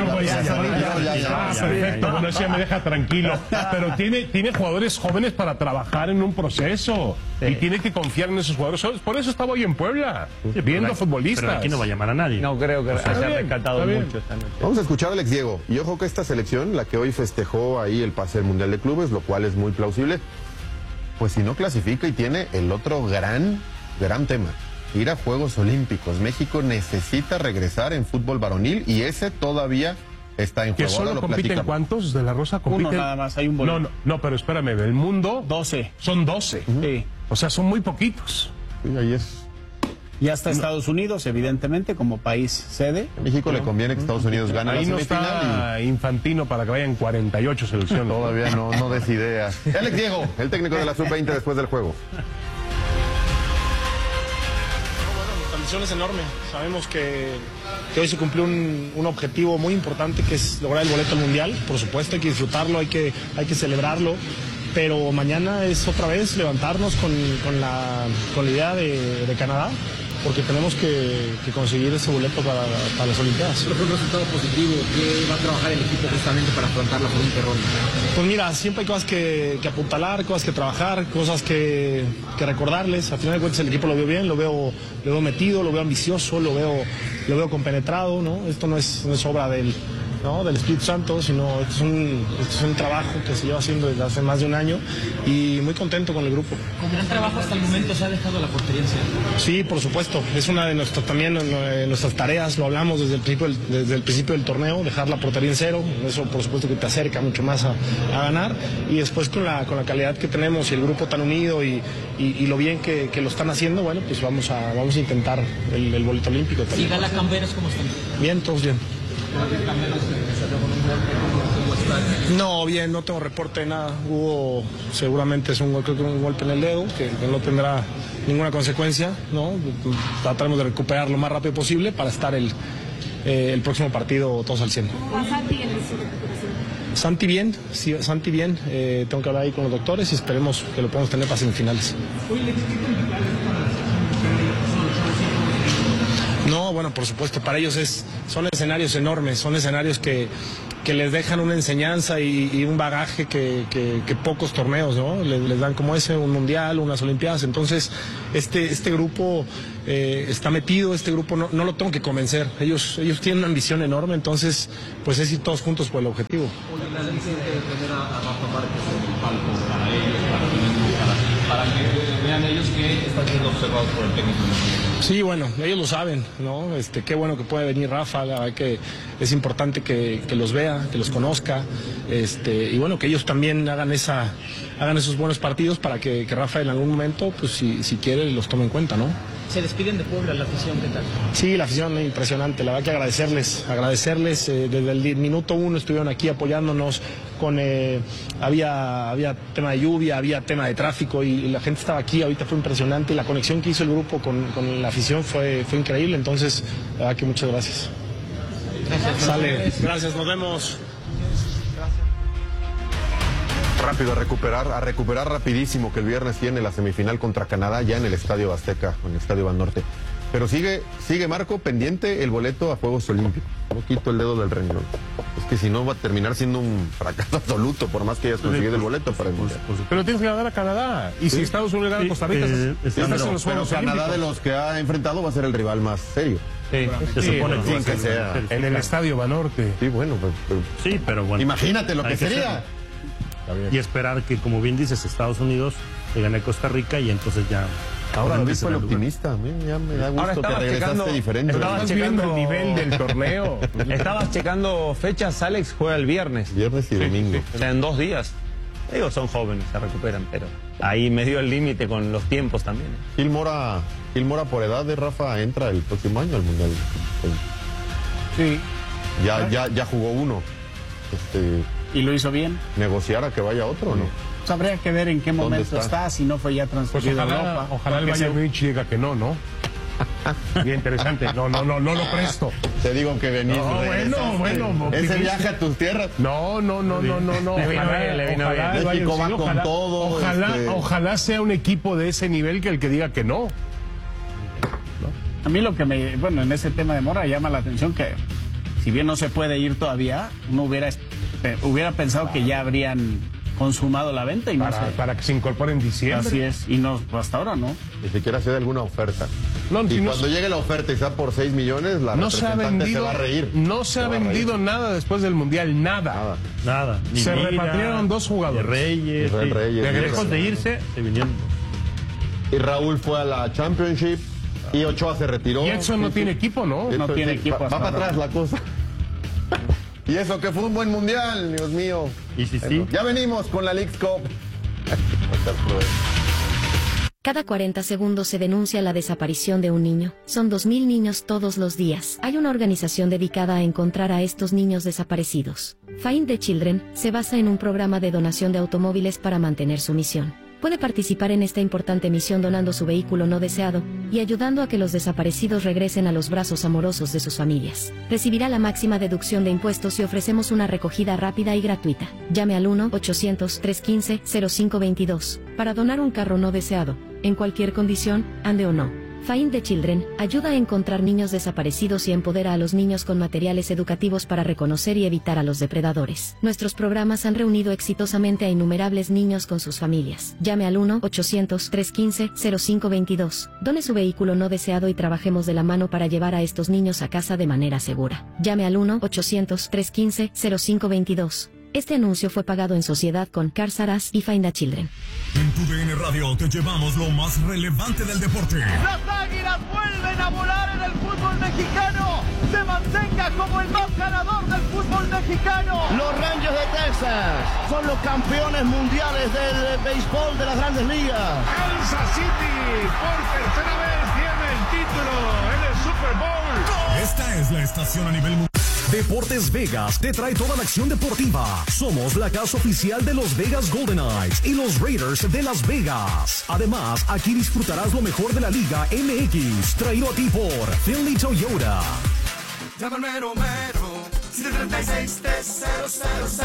W: Perfecto, bueno, eso ya me deja tranquilo. Pero tiene jugadores jóvenes para trabajar en un proceso. Y tiene que confiar en esos jugadores. Por eso estaba hoy en Puebla, viendo futbolistas.
A: Pero aquí no va a llamar a nadie.
Y: No creo que haya rescatado mucho esta noche.
X: Vamos a escuchar a Alex Diego. Y ojo que esta selección, la que hoy festejó ahí el pase del Mundial de Clubes, lo cual es muy plausible, pues si no clasifica, y tiene el otro gran tema: ir a Juegos Olímpicos. México necesita regresar en fútbol varonil, y ese todavía está en juego.
W: ¿Que solo compiten cuántos? ¿De la Rosa compiten?
T: Uno nada más, hay un boleto.
W: No, pero espérame, del mundo
T: 12.
W: Son 12.
T: Sí.
W: O sea, son muy poquitos.
X: Sí, ahí es.
T: Ya está Estados Unidos, evidentemente, como país sede.
X: A México le conviene que Estados Unidos gane la semifinal.
W: Ahí no está Infantino para que vayan 48 selecciones.
X: Todavía no des ideas. Alex Diego, el técnico de la Sub-20 después del juego.
C: La misión es enorme. Sabemos que hoy se cumplió un objetivo muy importante, que es lograr el boleto al Mundial. Por supuesto, hay que disfrutarlo, hay que celebrarlo. Pero mañana es otra vez levantarnos con la idea de Canadá, porque tenemos que conseguir ese boleto para las Olimpiadas.
D: ¿Pero fue un resultado positivo? ¿Qué va a trabajar el equipo justamente para afrontar la siguiente ronda?
C: Pues mira, siempre hay cosas que apuntalar, cosas que trabajar, cosas que recordarles. Al final de cuentas el equipo lo veo bien, lo veo metido, lo veo ambicioso, lo veo compenetrado, ¿no? Esto no es obra del Espíritu Santo, sino esto es un trabajo que se lleva haciendo desde hace más de un año, y muy contento con el grupo.
D: ¿Con gran trabajo hasta el momento se ha dejado la portería en cero?
C: Sí, por supuesto, es una de nuestras tareas, lo hablamos desde el principio del torneo, dejar la portería en cero. Eso por supuesto que te acerca mucho más a ganar, y después con la calidad que tenemos y el grupo tan unido y lo bien que lo están haciendo, bueno, pues vamos a intentar el boleto olímpico también.
D: ¿Y Gala Camberos cómo están?
C: Bien, todos bien. No, bien, no tengo reporte de nada. Hubo, seguramente es un golpe en el dedo, que no tendrá ninguna consecuencia, ¿no? Trataremos de recuperar lo más rápido posible para estar el próximo partido todos al 100. Santi bien, sí, Santi bien. Tengo que hablar ahí con los doctores y esperemos que lo podamos tener para semifinales. No, bueno, por supuesto, para ellos son escenarios enormes, son escenarios que les dejan una enseñanza y un bagaje que pocos torneos, ¿no? Les dan como un mundial, unas olimpiadas. Entonces, este grupo está metido, este grupo no lo tengo que convencer. Ellos tienen una ambición enorme, entonces, pues es ir todos juntos por el objetivo.
F: Para que vean ellos que están siendo observados por el técnico.
C: Sí, bueno, ellos lo saben, ¿no? Qué bueno que puede venir Rafa, la verdad que es importante que los vea, que los conozca, y bueno, que ellos también hagan esos buenos partidos para que Rafa en algún momento, pues si quiere, los tome en cuenta, ¿no?
D: Se despiden de Puebla, la afición, ¿qué tal?
C: Sí, la afición impresionante, la verdad que agradecerles, desde el minuto 1 estuvieron aquí apoyándonos, había tema de lluvia, había tema de tráfico y la gente estaba aquí, ahorita fue impresionante, y la conexión que hizo el grupo con la afición fue increíble, entonces la verdad que muchas gracias. Gracias, nos vemos.
X: Rápido, a recuperar rapidísimo, que el viernes tiene la semifinal contra Canadá ya en el Estadio Azteca, en el Estadio Banorte. Pero sigue Marco pendiente el boleto a Juegos Olímpicos. No quito el dedo del renglón. Es que si no va a terminar siendo un fracaso absoluto, por más que hayas conseguido el boleto para el Mundial.
W: Pero tienes que ganar a Canadá. Y si Estados Unidos gana a Costa Rica,
X: pero Canadá, de los que ha enfrentado, va a ser el rival más serio.
W: Se supone que sea en el Estadio Banorte.
X: Sí, bueno,
A: pero bueno.
X: Imagínate lo que sería.
A: Y esperar que, como bien dices, Estados Unidos le gane a Costa Rica y entonces ya...
X: Ahora Luis fue el optimista, a mí ya me da gusto que regresaste diferente.
W: Estabas checando el nivel del torneo.
Y: Estabas checando fechas, Alex juega el viernes.
X: Viernes y domingo.
Y: O sea, en 2 días. Digo, son jóvenes, se recuperan, pero ahí me dio el límite con los tiempos también.
X: Gil Mora por edad de Rafa entra el próximo año al Mundial.
T: Sí.
X: Ya jugó uno.
T: ¿Y lo hizo bien?
X: ¿Negociar a que vaya otro o no?
T: Pues habría que ver en qué momento está, si no fue ya transferido a Europa.
W: Ojalá el Bayern Múnich diga que no. Bien interesante. No lo presto.
X: Te digo que venís.
W: Bueno.
X: Ese viaje a tus tierras.
W: No.
Y: Le vino bien.
X: México va con todo.
W: Ojalá sea un equipo de ese nivel que el que diga que no.
T: A mí lo que en ese tema de Mora llama la atención que, si bien no se puede ir todavía, uno hubiera pensado que ya habrían consumado la venta y
W: para que se incorpore en diciembre.
T: Así es, y no, hasta ahora no.
X: Ni siquiera se da alguna oferta. Cuando llegue la oferta y sea por 6 millones, la representante se va a reír.
W: No se ha vendido nada después del Mundial, nada. Se repatriaron 2 jugadores.
A: Reyes.
W: Lejos de irse,
A: se vinieron.
X: Y Raúl fue a la Championship y Ochoa se retiró.
W: Y Edson no tiene equipo, ¿no?
T: No tiene equipo.
X: Va para atrás la cosa. Y eso que fue un buen mundial, Dios mío.
A: Y sí.
X: Ya venimos con la Leagues Cup.
G: Cada 40 segundos se denuncia la desaparición de un niño. Son 2.000 niños todos los días. Hay una organización dedicada a encontrar a estos niños desaparecidos. Find the Children se basa en un programa de donación de automóviles para mantener su misión. Puede participar en esta importante misión donando su vehículo no deseado y ayudando a que los desaparecidos regresen a los brazos amorosos de sus familias. Recibirá la máxima deducción de impuestos y ofrecemos una recogida rápida y gratuita. Llame al 1-800-315-0522 para donar un carro no deseado, en cualquier condición, ande o no. Find the Children ayuda a encontrar niños desaparecidos y empodera a los niños con materiales educativos para reconocer y evitar a los depredadores. Nuestros programas han reunido exitosamente a innumerables niños con sus familias. Llame al 1-800-315-0522. Done su vehículo no deseado y trabajemos de la mano para llevar a estos niños a casa de manera segura. Llame al 1-800-315-0522. Este anuncio fue pagado en sociedad con Cars R Us y Find the Children.
H: En tu DN Radio te llevamos lo más relevante del deporte.
I: Las Águilas vuelven a volar en el fútbol mexicano. Se mantenga como el más ganador del fútbol mexicano. Los Rangers de Texas son los campeones mundiales del béisbol de las Grandes Ligas.
U: Kansas City por tercera vez tiene el título en el Super Bowl.
H: Esta es la estación a nivel mundial. Deportes Vegas te trae toda la acción deportiva. Somos la casa oficial de los Vegas Golden Knights y los Raiders de Las Vegas. Además, aquí disfrutarás lo mejor de la Liga MX, traído a ti por Finley Toyota.
J: Hola,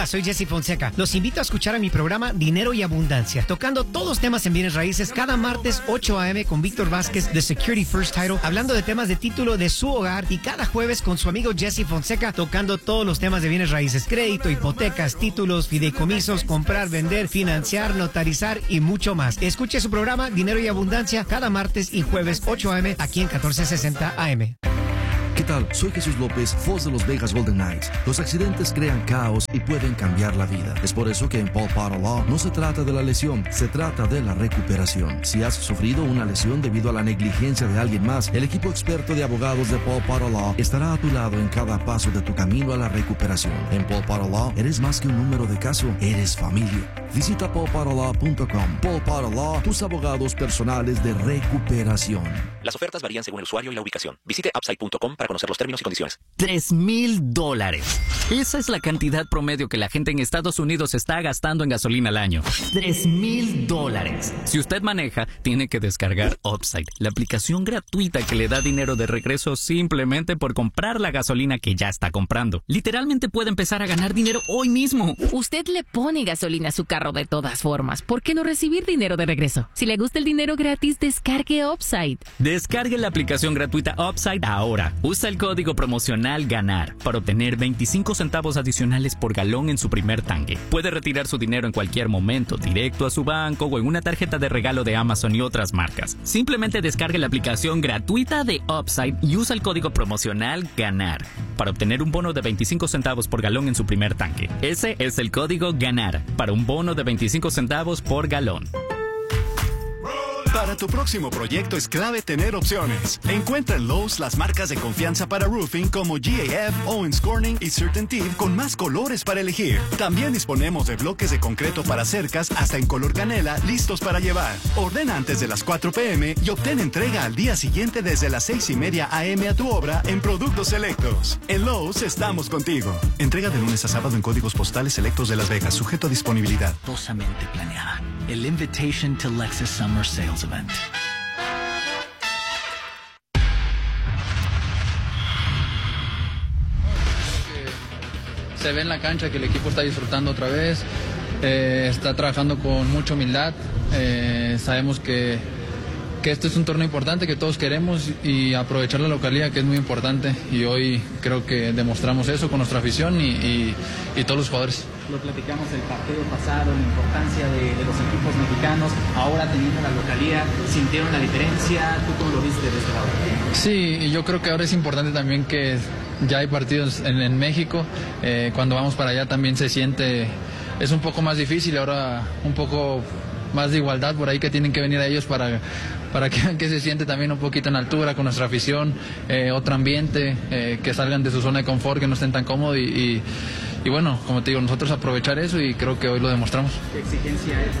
J: Hola, soy Jesse Fonseca. Los invito a escuchar a mi programa Dinero y Abundancia, tocando todos los temas en bienes raíces cada martes 8 a.m. con Víctor Vázquez de Security First Title, hablando de temas de título de su hogar, y cada jueves con su amigo Jesse Fonseca, tocando todos los temas de bienes raíces, crédito, hipotecas, títulos, fideicomisos, comprar, vender, financiar, notarizar y mucho más. Escuche su programa Dinero y Abundancia cada martes y jueves 8 a.m. aquí en 1460 AM.
K: ¿Qué tal? Soy Jesús López, voz de los Vegas Golden Knights. Los accidentes crean caos y pueden cambiar la vida. Es por eso que en Paul Potter Law no se trata de la lesión, se trata de la recuperación. Si has sufrido una lesión debido a la negligencia de alguien más, el equipo experto de abogados de Paul Potter Law estará a tu lado en cada paso de tu camino a la recuperación. En Paul Potter Law eres más que un número de caso, eres familia. Visita paulpotterlaw.com. Paul Potter Law, tus abogados personales de recuperación.
P: Las ofertas varían según el usuario y la ubicación. Visite upside.com para conocer los términos y condiciones.
Q: $3,000. Esa es la cantidad promedio que la gente en Estados Unidos está gastando en gasolina al año. $3,000. Si usted maneja, tiene que descargar Upside, la aplicación gratuita que le da dinero de regreso simplemente por comprar la gasolina que ya está comprando. Literalmente puede empezar a ganar dinero hoy mismo.
R: Usted le pone gasolina a su carro de todas formas. ¿Por qué no recibir dinero de regreso? Si le gusta el dinero gratis, descargue Upside.
Q: Descargue la aplicación gratuita Upside ahora. Usa el código promocional GANAR para obtener 25 centavos adicionales por galón en su primer tanque. Puede retirar su dinero en cualquier momento, directo a su banco o en una tarjeta de regalo de Amazon y otras marcas. Simplemente descargue la aplicación gratuita de Upside y usa el código promocional GANAR para obtener un bono de 25 centavos por galón en su primer tanque. Ese es el código GANAR para un bono de 25 centavos por galón.
L: Para tu próximo proyecto es clave tener opciones. Encuentra en Lowe's las marcas de confianza para roofing como GAF, Owens Corning y CertainTeed con más colores para elegir. También disponemos de bloques de concreto para cercas hasta en color canela listos para llevar. Ordena antes de las 4 p.m. y obtén entrega al día siguiente desde las 6:30 a.m. a tu obra en productos selectos. En Lowe's estamos contigo. Entrega de lunes a sábado en códigos postales selectos de Las Vegas, sujeto a disponibilidad.
N: Cuidadosamente planeada. El Invitation to Lexus Summer Sales Event.
O: Se ve en la cancha que el equipo está disfrutando otra vez, está trabajando con mucha humildad. Sabemos que este es un torneo importante que todos queremos y aprovechar la localidad, que es muy importante, y hoy creo que demostramos eso con nuestra afición y todos los jugadores.
D: Lo platicamos el partido pasado, la importancia de los equipos mexicanos, ahora teniendo la localidad, ¿sintieron la diferencia? ¿Tú cómo lo viste desde este lado?
O: Sí, y yo creo que ahora es importante también que ya hay partidos en México, cuando vamos para allá también se siente, es un poco más difícil, ahora un poco más de igualdad por ahí que tienen que venir a ellos para que vean que se siente también un poquito en altura con nuestra afición, otro ambiente, que salgan de su zona de confort, que no estén tan cómodos y bueno, como te digo, nosotros aprovechar eso y creo que hoy lo demostramos.
D: ¿Qué exigencia es?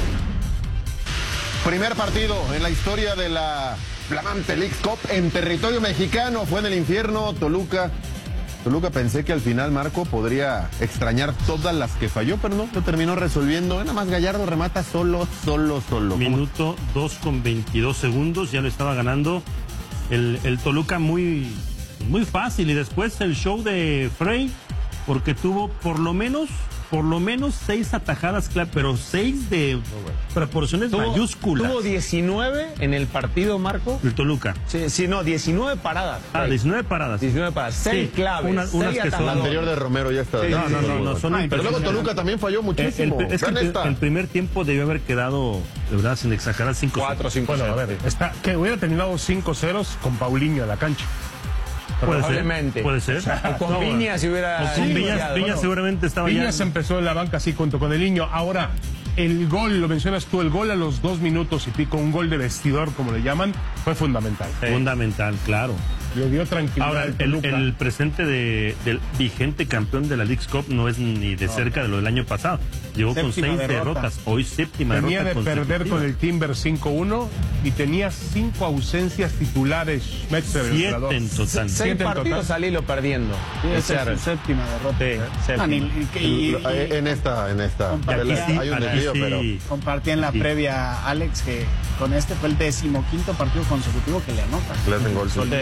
X: Primer partido en la historia de la flamante Leagues Cup en territorio mexicano, fue en el infierno, Toluca. Pensé que al final Marco podría extrañar todas las que falló, pero no, lo terminó resolviendo. Nada más Gallardo remata solo.
A: Minuto 2:22, ya lo estaba ganando el Toluca muy fácil. Y después el show de Frey, porque tuvo por lo menos 6 atajadas, pero 6 de proporciones mayúsculas.
Y: Tuvo 19 en el partido, Marco.
A: El Toluca.
Y: Sí, no, 19 paradas.
A: 19 paradas.
Y: 19 paradas. 6 claves.
A: Unas que son.
X: La anterior de Romero ya está.
Y: Sí,
X: no, pero luego Toluca también falló muchísimo.
A: El primer tiempo debió haber quedado, de verdad, sin exagerar, 5-0.
X: 4-5-0.
W: Bueno, a ver, que hubiera terminado 5-0 con Paulinho a la cancha.
Y: Probablemente.
A: Puede ser.
Y: O con Viñas si hubiera...
A: Con Viñas seguramente estaba ya.
W: Viñas empezó en la banca así junto con el niño. Ahora, el gol, lo mencionas tú, el gol a los 2 minutos y pico, un gol de vestidor, como le llaman, fue fundamental.
A: Fundamental, claro.
W: Le dio tranquilidad.
A: Ahora, el presente del vigente campeón de la Leagues Cup no es ni de cerca de lo del año pasado. Llegó con 6 derrotas. Hoy séptima derrota.
W: Tenía de perder con el Timber 5-1 y tenía 5 ausencias titulares.
A: 7 en total.
Y: 6 partidos al hilo perdiendo.
T: Esa es su séptima derrota.
X: En esta. Hay un desvío, pero...
T: Compartí en la previa, Alex, que con este fue el 15º partido consecutivo que le anota.
X: Le hacen gol.
T: Es defensivo.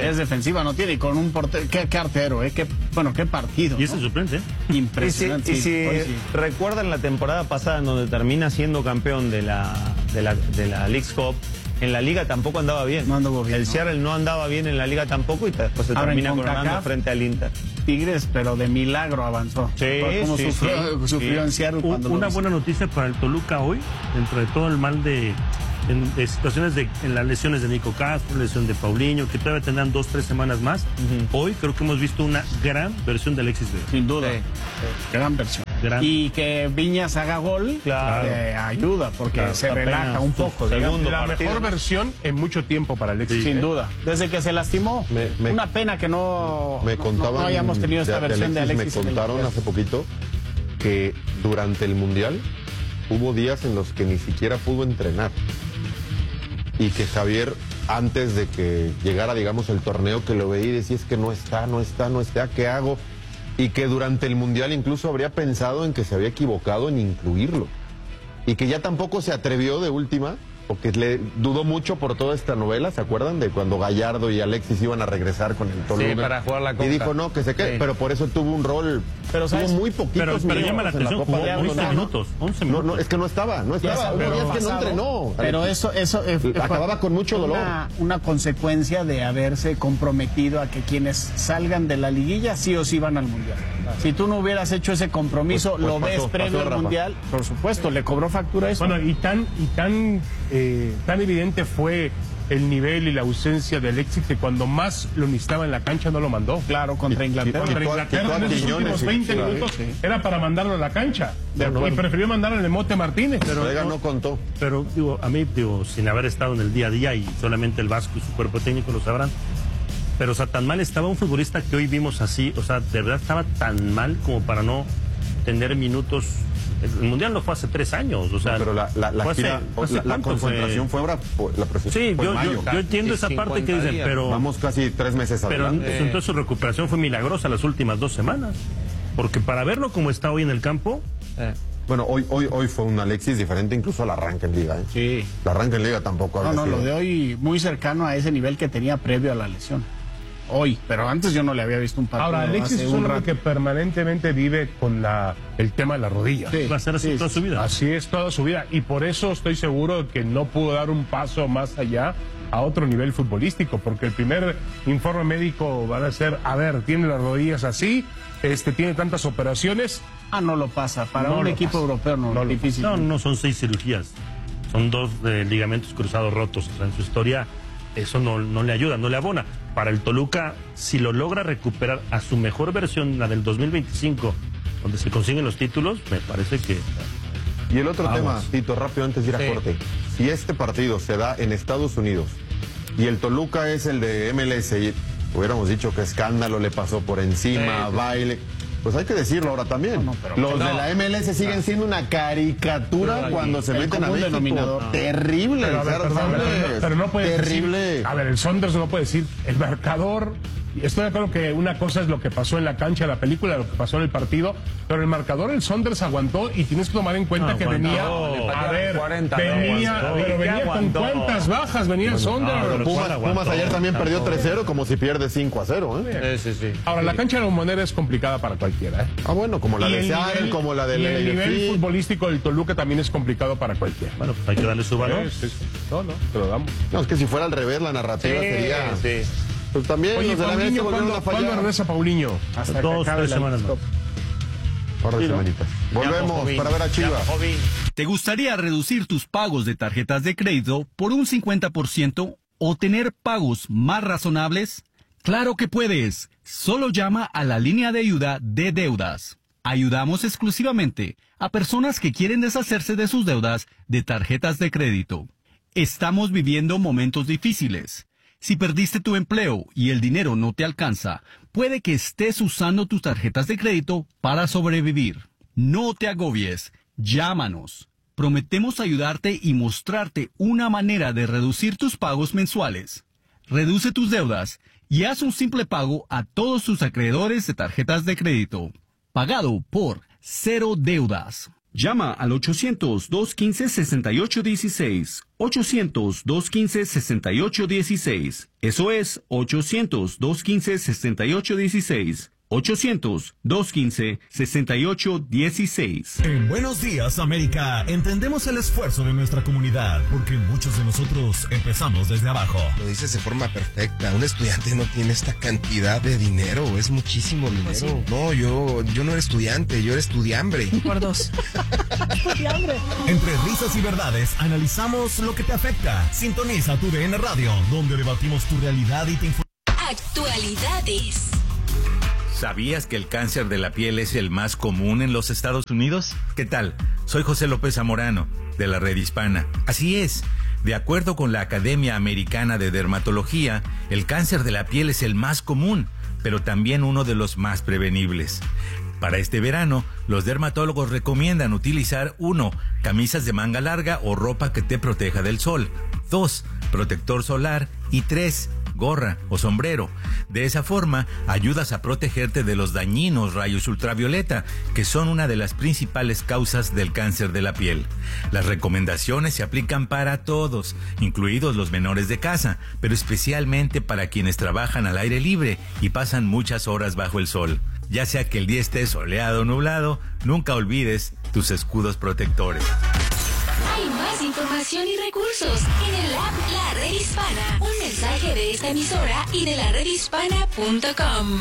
T: ofensiva no tiene, y con un portero, qué artero, qué partido.
A: Y ese suplente.
T: Impresionante.
Y: Y si recuerdan la temporada pasada en donde termina siendo campeón de la Leagues Cup, en la liga tampoco andaba bien.
T: No anduvo bien.
Y: El Seattle no andaba bien en la liga tampoco y después se termina coronando frente al Inter.
T: Tigres, pero de milagro avanzó. Como sufrió en Seattle.
A: Una buena noticia para el Toluca hoy, dentro de todo el mal de situaciones en las lesiones de Nico Castro, lesión de Paulinho, que todavía tendrán 2-3 semanas más. Hoy creo que hemos visto una gran versión de Alexis Vega.
T: Sin duda. Gran versión. Y que Viñas haga gol, ayuda, porque se relaja un poco.
W: La mejor versión en mucho tiempo para Alexis.
T: Sin duda. Desde que se lastimó. Una pena que no hayamos tenido esta versión de Alexis.
X: Me contaron hace poquito que durante el Mundial hubo días en los que ni siquiera pudo entrenar. Y que Javier, antes de que llegara, digamos, el torneo, que lo veía y decía, es que no está, ¿qué hago? Y que durante el Mundial incluso habría pensado en que se había equivocado en incluirlo. Y que ya tampoco se atrevió de última, porque le dudó mucho por toda esta novela, ¿se acuerdan? De cuando Gallardo y Alexis iban a regresar con el Toluca.
Y: Sí, para jugar la Copa.
X: Y dijo, no, que se quede, pero por eso tuvo un rol, tuvo muy poquitos
A: pero llama la atención, jugó 11 minutos.
X: No, es que no estaba. Hubo días que no entrenó.
T: Pero eso
X: acababa con mucho dolor.
T: Una consecuencia de haberse comprometido a que quienes salgan de la liguilla sí o sí van al Mundial. Si tú no hubieras hecho ese compromiso, lo ves previo al Mundial, por supuesto, le cobró factura eso.
W: Bueno, y tan evidente fue el nivel y la ausencia de Alexis que cuando más lo necesitaba en la cancha no lo mandó.
T: Claro, contra Inglaterra.
W: Contra Inglaterra en esos últimos 20 minutos era para mandarlo a la cancha. Y prefirió mandarlo en el Mote Martínez.
X: Pero no contó.
A: Pero a mí, sin haber estado en el día a día, y solamente el Vasco y su cuerpo técnico lo sabrán, pero tan mal estaba un futbolista que hoy vimos así, de verdad estaba tan mal como para no tener minutos. El Mundial no fue hace 3 años,
X: pero la concentración fue ahora, la presión.
A: Sí, yo entiendo esa parte que dicen, pero
X: vamos casi 3 meses adelante.
A: Pero entonces su recuperación fue milagrosa las últimas 2 semanas, porque para verlo como está hoy en el campo.
X: Bueno, hoy fue un Alexis diferente incluso al arranque en Liga.
T: Sí.
X: El arranque en Liga tampoco.
T: Lo de hoy muy cercano a ese nivel que tenía previo a la lesión. Hoy, pero antes yo no le había visto un partido.
W: Ahora, Alexis es un hombre que permanentemente vive con el tema de la rodilla.
A: Sí, va a ser así toda su vida.
W: Así es toda su vida. Y por eso estoy seguro que no pudo dar un paso más allá a otro nivel futbolístico, porque el primer informe médico va a ser, tiene las rodillas así, tiene tantas operaciones.
T: No lo pasa. Para un equipo europeo no difícil.
A: No son 6 cirugías. Son 2 ligamentos cruzados rotos. En su historia eso no le ayuda, no le abona. Para el Toluca, si lo logra recuperar a su mejor versión, la del 2025, donde se consiguen los títulos, me parece que...
X: Y el otro tema, Tito, rápido antes de ir a corte. Si este partido se da en Estados Unidos y el Toluca es el de MLS, y hubiéramos dicho que escándalo, le pasó por encima, baile... Pues hay que decirlo ahora también. Los de la MLS siguen siendo una caricatura cuando se meten a México. Denominador. Terrible.
W: Pero no puede
X: terrible.
W: Decir, el Saunders no puede decir el marcador. Estoy de acuerdo que una cosa es lo que pasó en la cancha, la película, lo que pasó en el partido, pero el marcador, el Saunders aguantó y tienes que tomar en cuenta que venía con cuántas bajas venía el Saunders.
X: Pumas ayer también perdió 3-0 como si pierde 5-0.
W: Sí. Ahora, la cancha de la Bombonera es complicada para cualquiera.
X: Bueno, como la de Seattle, como la de
W: y el nivel futbolístico del Toluca también es complicado para cualquiera.
A: Bueno, pues hay que darle su valor.
W: No, te lo damos.
X: No, es que si fuera al revés la narrativa sería... Pues también
W: los de la MLS volvieron a fallar. ¿Cuándo regresa Paulinho?
A: Hasta 2-3 semanas más.
X: Volvemos para ver a Chivas.
H: ¿Te gustaría reducir tus pagos de tarjetas de crédito por un 50% o tener pagos más razonables? ¡Claro que puedes! Solo llama a la línea de ayuda de deudas. Ayudamos exclusivamente a personas que quieren deshacerse de sus deudas de tarjetas de crédito. Estamos viviendo momentos difíciles. Si perdiste tu empleo y el dinero no te alcanza, puede que estés usando tus tarjetas de crédito para sobrevivir. No te agobies, llámanos. Prometemos ayudarte y mostrarte una manera de reducir tus pagos mensuales. Reduce tus deudas y haz un simple pago a todos tus acreedores de tarjetas de crédito. Pagado por Cero Deudas. Llama al 800-215-6816. 800-215-6816. Eso es 800-215-6816. 800-215-6816.
B: En Buenos Días, América, entendemos el esfuerzo de nuestra comunidad, porque muchos de nosotros empezamos desde abajo.
E: Lo dices de forma perfecta. Un estudiante no tiene esta cantidad de dinero, es muchísimo dinero. Pues sí. No, yo no era estudiante, yo era estudiambre.
M: Por dos. Estudiambre.
B: Entre risas y verdades, analizamos lo que te afecta. Sintoniza tu DN Radio, donde debatimos tu realidad y te informamos.
S: Actualidades.
V: ¿Sabías que el cáncer de la piel es el más común en los Estados Unidos? ¿Qué tal? Soy José López Zamorano, de la Red Hispana. Así es. De acuerdo con la Academia Americana de Dermatología, el cáncer de la piel es el más común, pero también uno de los más prevenibles. Para este verano, los dermatólogos recomiendan utilizar 1. Camisas de manga larga o ropa que te proteja del sol. 2. Protector solar. Y 3. Gorra o sombrero. De esa forma, ayudas a protegerte de los dañinos rayos ultravioleta, que son una de las principales causas del cáncer de la piel. Las recomendaciones se aplican para todos, incluidos los menores de casa, pero especialmente para quienes trabajan al aire libre y pasan muchas horas bajo el sol. Ya sea que el día esté soleado o nublado, nunca olvides tus escudos protectores.
S: Hay más información y recursos en el app La Red Hispana. Un mensaje de esta emisora y de laredhispana.com.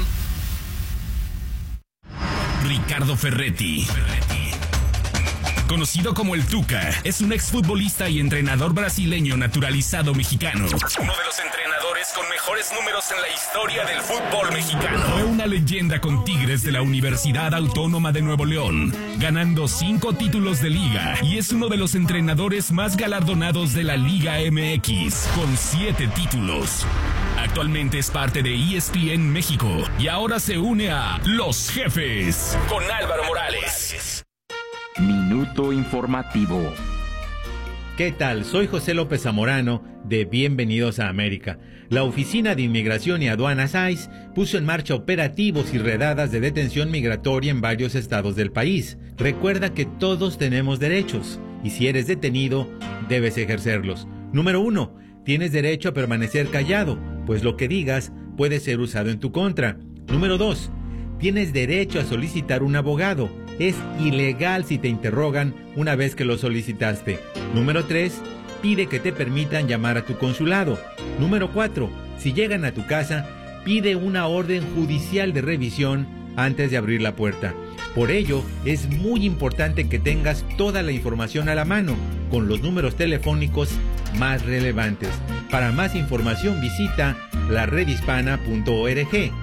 B: Ricardo Ferretti. Conocido como el Tuca, es un exfutbolista y entrenador brasileño naturalizado mexicano. Uno de los entrenadores con mejores números en la historia del fútbol mexicano. Fue una leyenda con Tigres de la Universidad Autónoma de Nuevo León, ganando 5 títulos de liga, y es uno de los entrenadores más galardonados de la Liga MX, con 7 títulos. Actualmente es parte de ESPN México y ahora se une a Los Jefes con Álvaro Morales.
Z: Minuto informativo.
Y: ¿Qué tal? Soy José López Zamorano de Bienvenidos a América. La Oficina de Inmigración y Aduanas ICE puso en marcha operativos y redadas de detención migratoria en varios estados del país. Recuerda que todos tenemos derechos y si eres detenido, debes ejercerlos. Número 1. Tienes derecho a permanecer callado, pues lo que digas puede ser usado en tu contra. Número 2. Tienes derecho a solicitar un abogado. Es ilegal si te interrogan una vez que lo solicitaste. Número 3. Pide que te permitan llamar a tu consulado. Número 4. Si llegan a tu casa, pide una orden judicial de revisión antes de abrir la puerta. Por ello, es muy importante que tengas toda la información a la mano, con los números telefónicos más relevantes. Para más información visita laredhispana.org.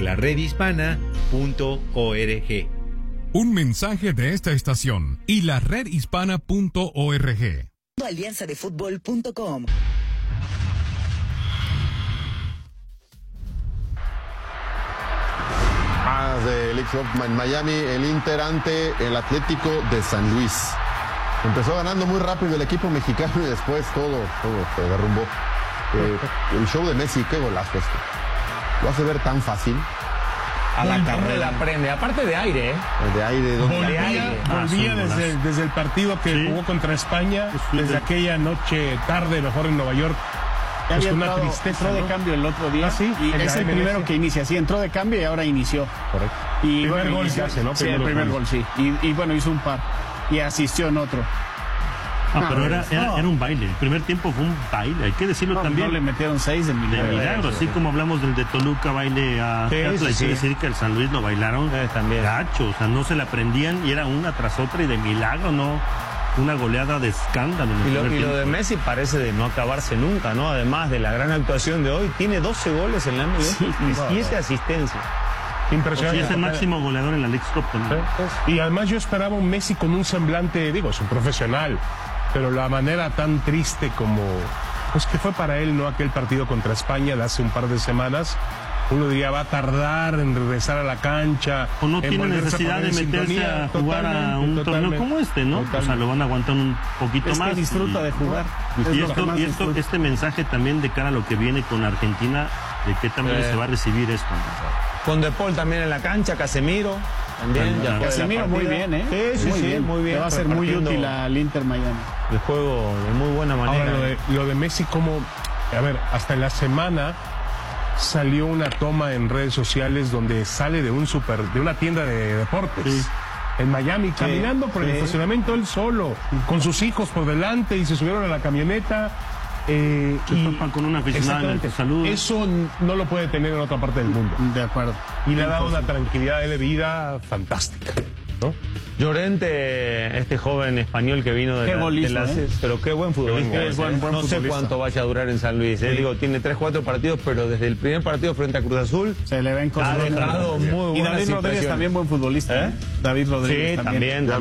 Y: laredhispana.org.
B: Un mensaje de esta estación y laredhispana.org.
S: Alianzadefutbol.com.
X: Del X-Cup en Miami, el Inter ante el Atlético de San Luis. Empezó ganando muy rápido el equipo mexicano y después todo se derrumbó. El show de Messi, qué golazo esto. Lo hace ver tan fácil.
Y: A la carrera aprende, aparte de aire, ¿eh?
X: De aire,
W: volvía desde el partido que jugó contra España, desde aquella noche tarde, mejor en Nueva York.
T: Es una tristeza. Entró de cambio el otro día.
W: Sí,
T: y es el primero que inicia. Sí, entró de cambio y ahora inició.
W: Correcto.
T: Y
W: el
T: primer
W: gol se hace, ¿no?
T: Sí, el primer gol, sí. Y bueno, hizo un par. Y asistió en otro.
A: Pero era un baile. El primer tiempo fue un baile, hay que decirlo también.
T: No le metieron 6 de milagro.
A: Así como hablamos del de Toluca, baile a Atlas, hay que decir que el San Luis lo bailaron también gacho. O sea, no se la aprendían y era una tras otra y de milagro, ¿no? Una goleada de escándalo.
Y: Y lo de Messi parece de no acabarse nunca, ¿no? Además de la gran actuación de hoy, tiene 12 goles en la MLS y 7 asistencias.
W: Impresionante.
A: Y es el máximo goleador en la Leagues Cup también.
W: Y además yo esperaba un Messi con un semblante, es un profesional, pero la manera tan triste como, pues que fue para él, ¿no? Aquel partido contra España de hace un par de semanas. Uno diría, va a tardar en regresar a la cancha.
A: O no tiene necesidad de meterse a jugar a un torneo como este, ¿no? O sea, lo van a aguantar un poquito más.
T: Que disfruta de jugar.
A: Este mensaje también de cara a lo que viene con Argentina de qué también se va a recibir esto.
Y: Con De Paul también en la cancha, Casemiro también.
T: Casemiro muy bien, ¿eh?
Y: Sí, muy bien.
T: Le va a ser muy útil al Inter Miami.
Y: El juego de muy buena manera.
W: Ahora, lo de Messi, como, a ver, hasta en la semana salió una toma en redes sociales donde sale de una tienda de deportes. En Miami, caminando por el estacionamiento él solo, con sus hijos por delante, y se subieron a la camioneta.
A: Se topan con una aficionada en el salud.
W: Eso no lo puede tener en otra parte del mundo.
T: De acuerdo.
W: Y le ha dado una tranquilidad de vida fantástica, ¿no?
Y: Llorente, este joven español que vino de pero qué buen futbolista. No sé cuánto vaya a durar en San Luis. Digo, tiene 3-4 partidos, pero desde el primer partido frente a Cruz Azul
T: se le ven cosas.
Y: Ha dejado muy buenas
T: Y David Rodríguez también buen futbolista. David Rodríguez
Y: también.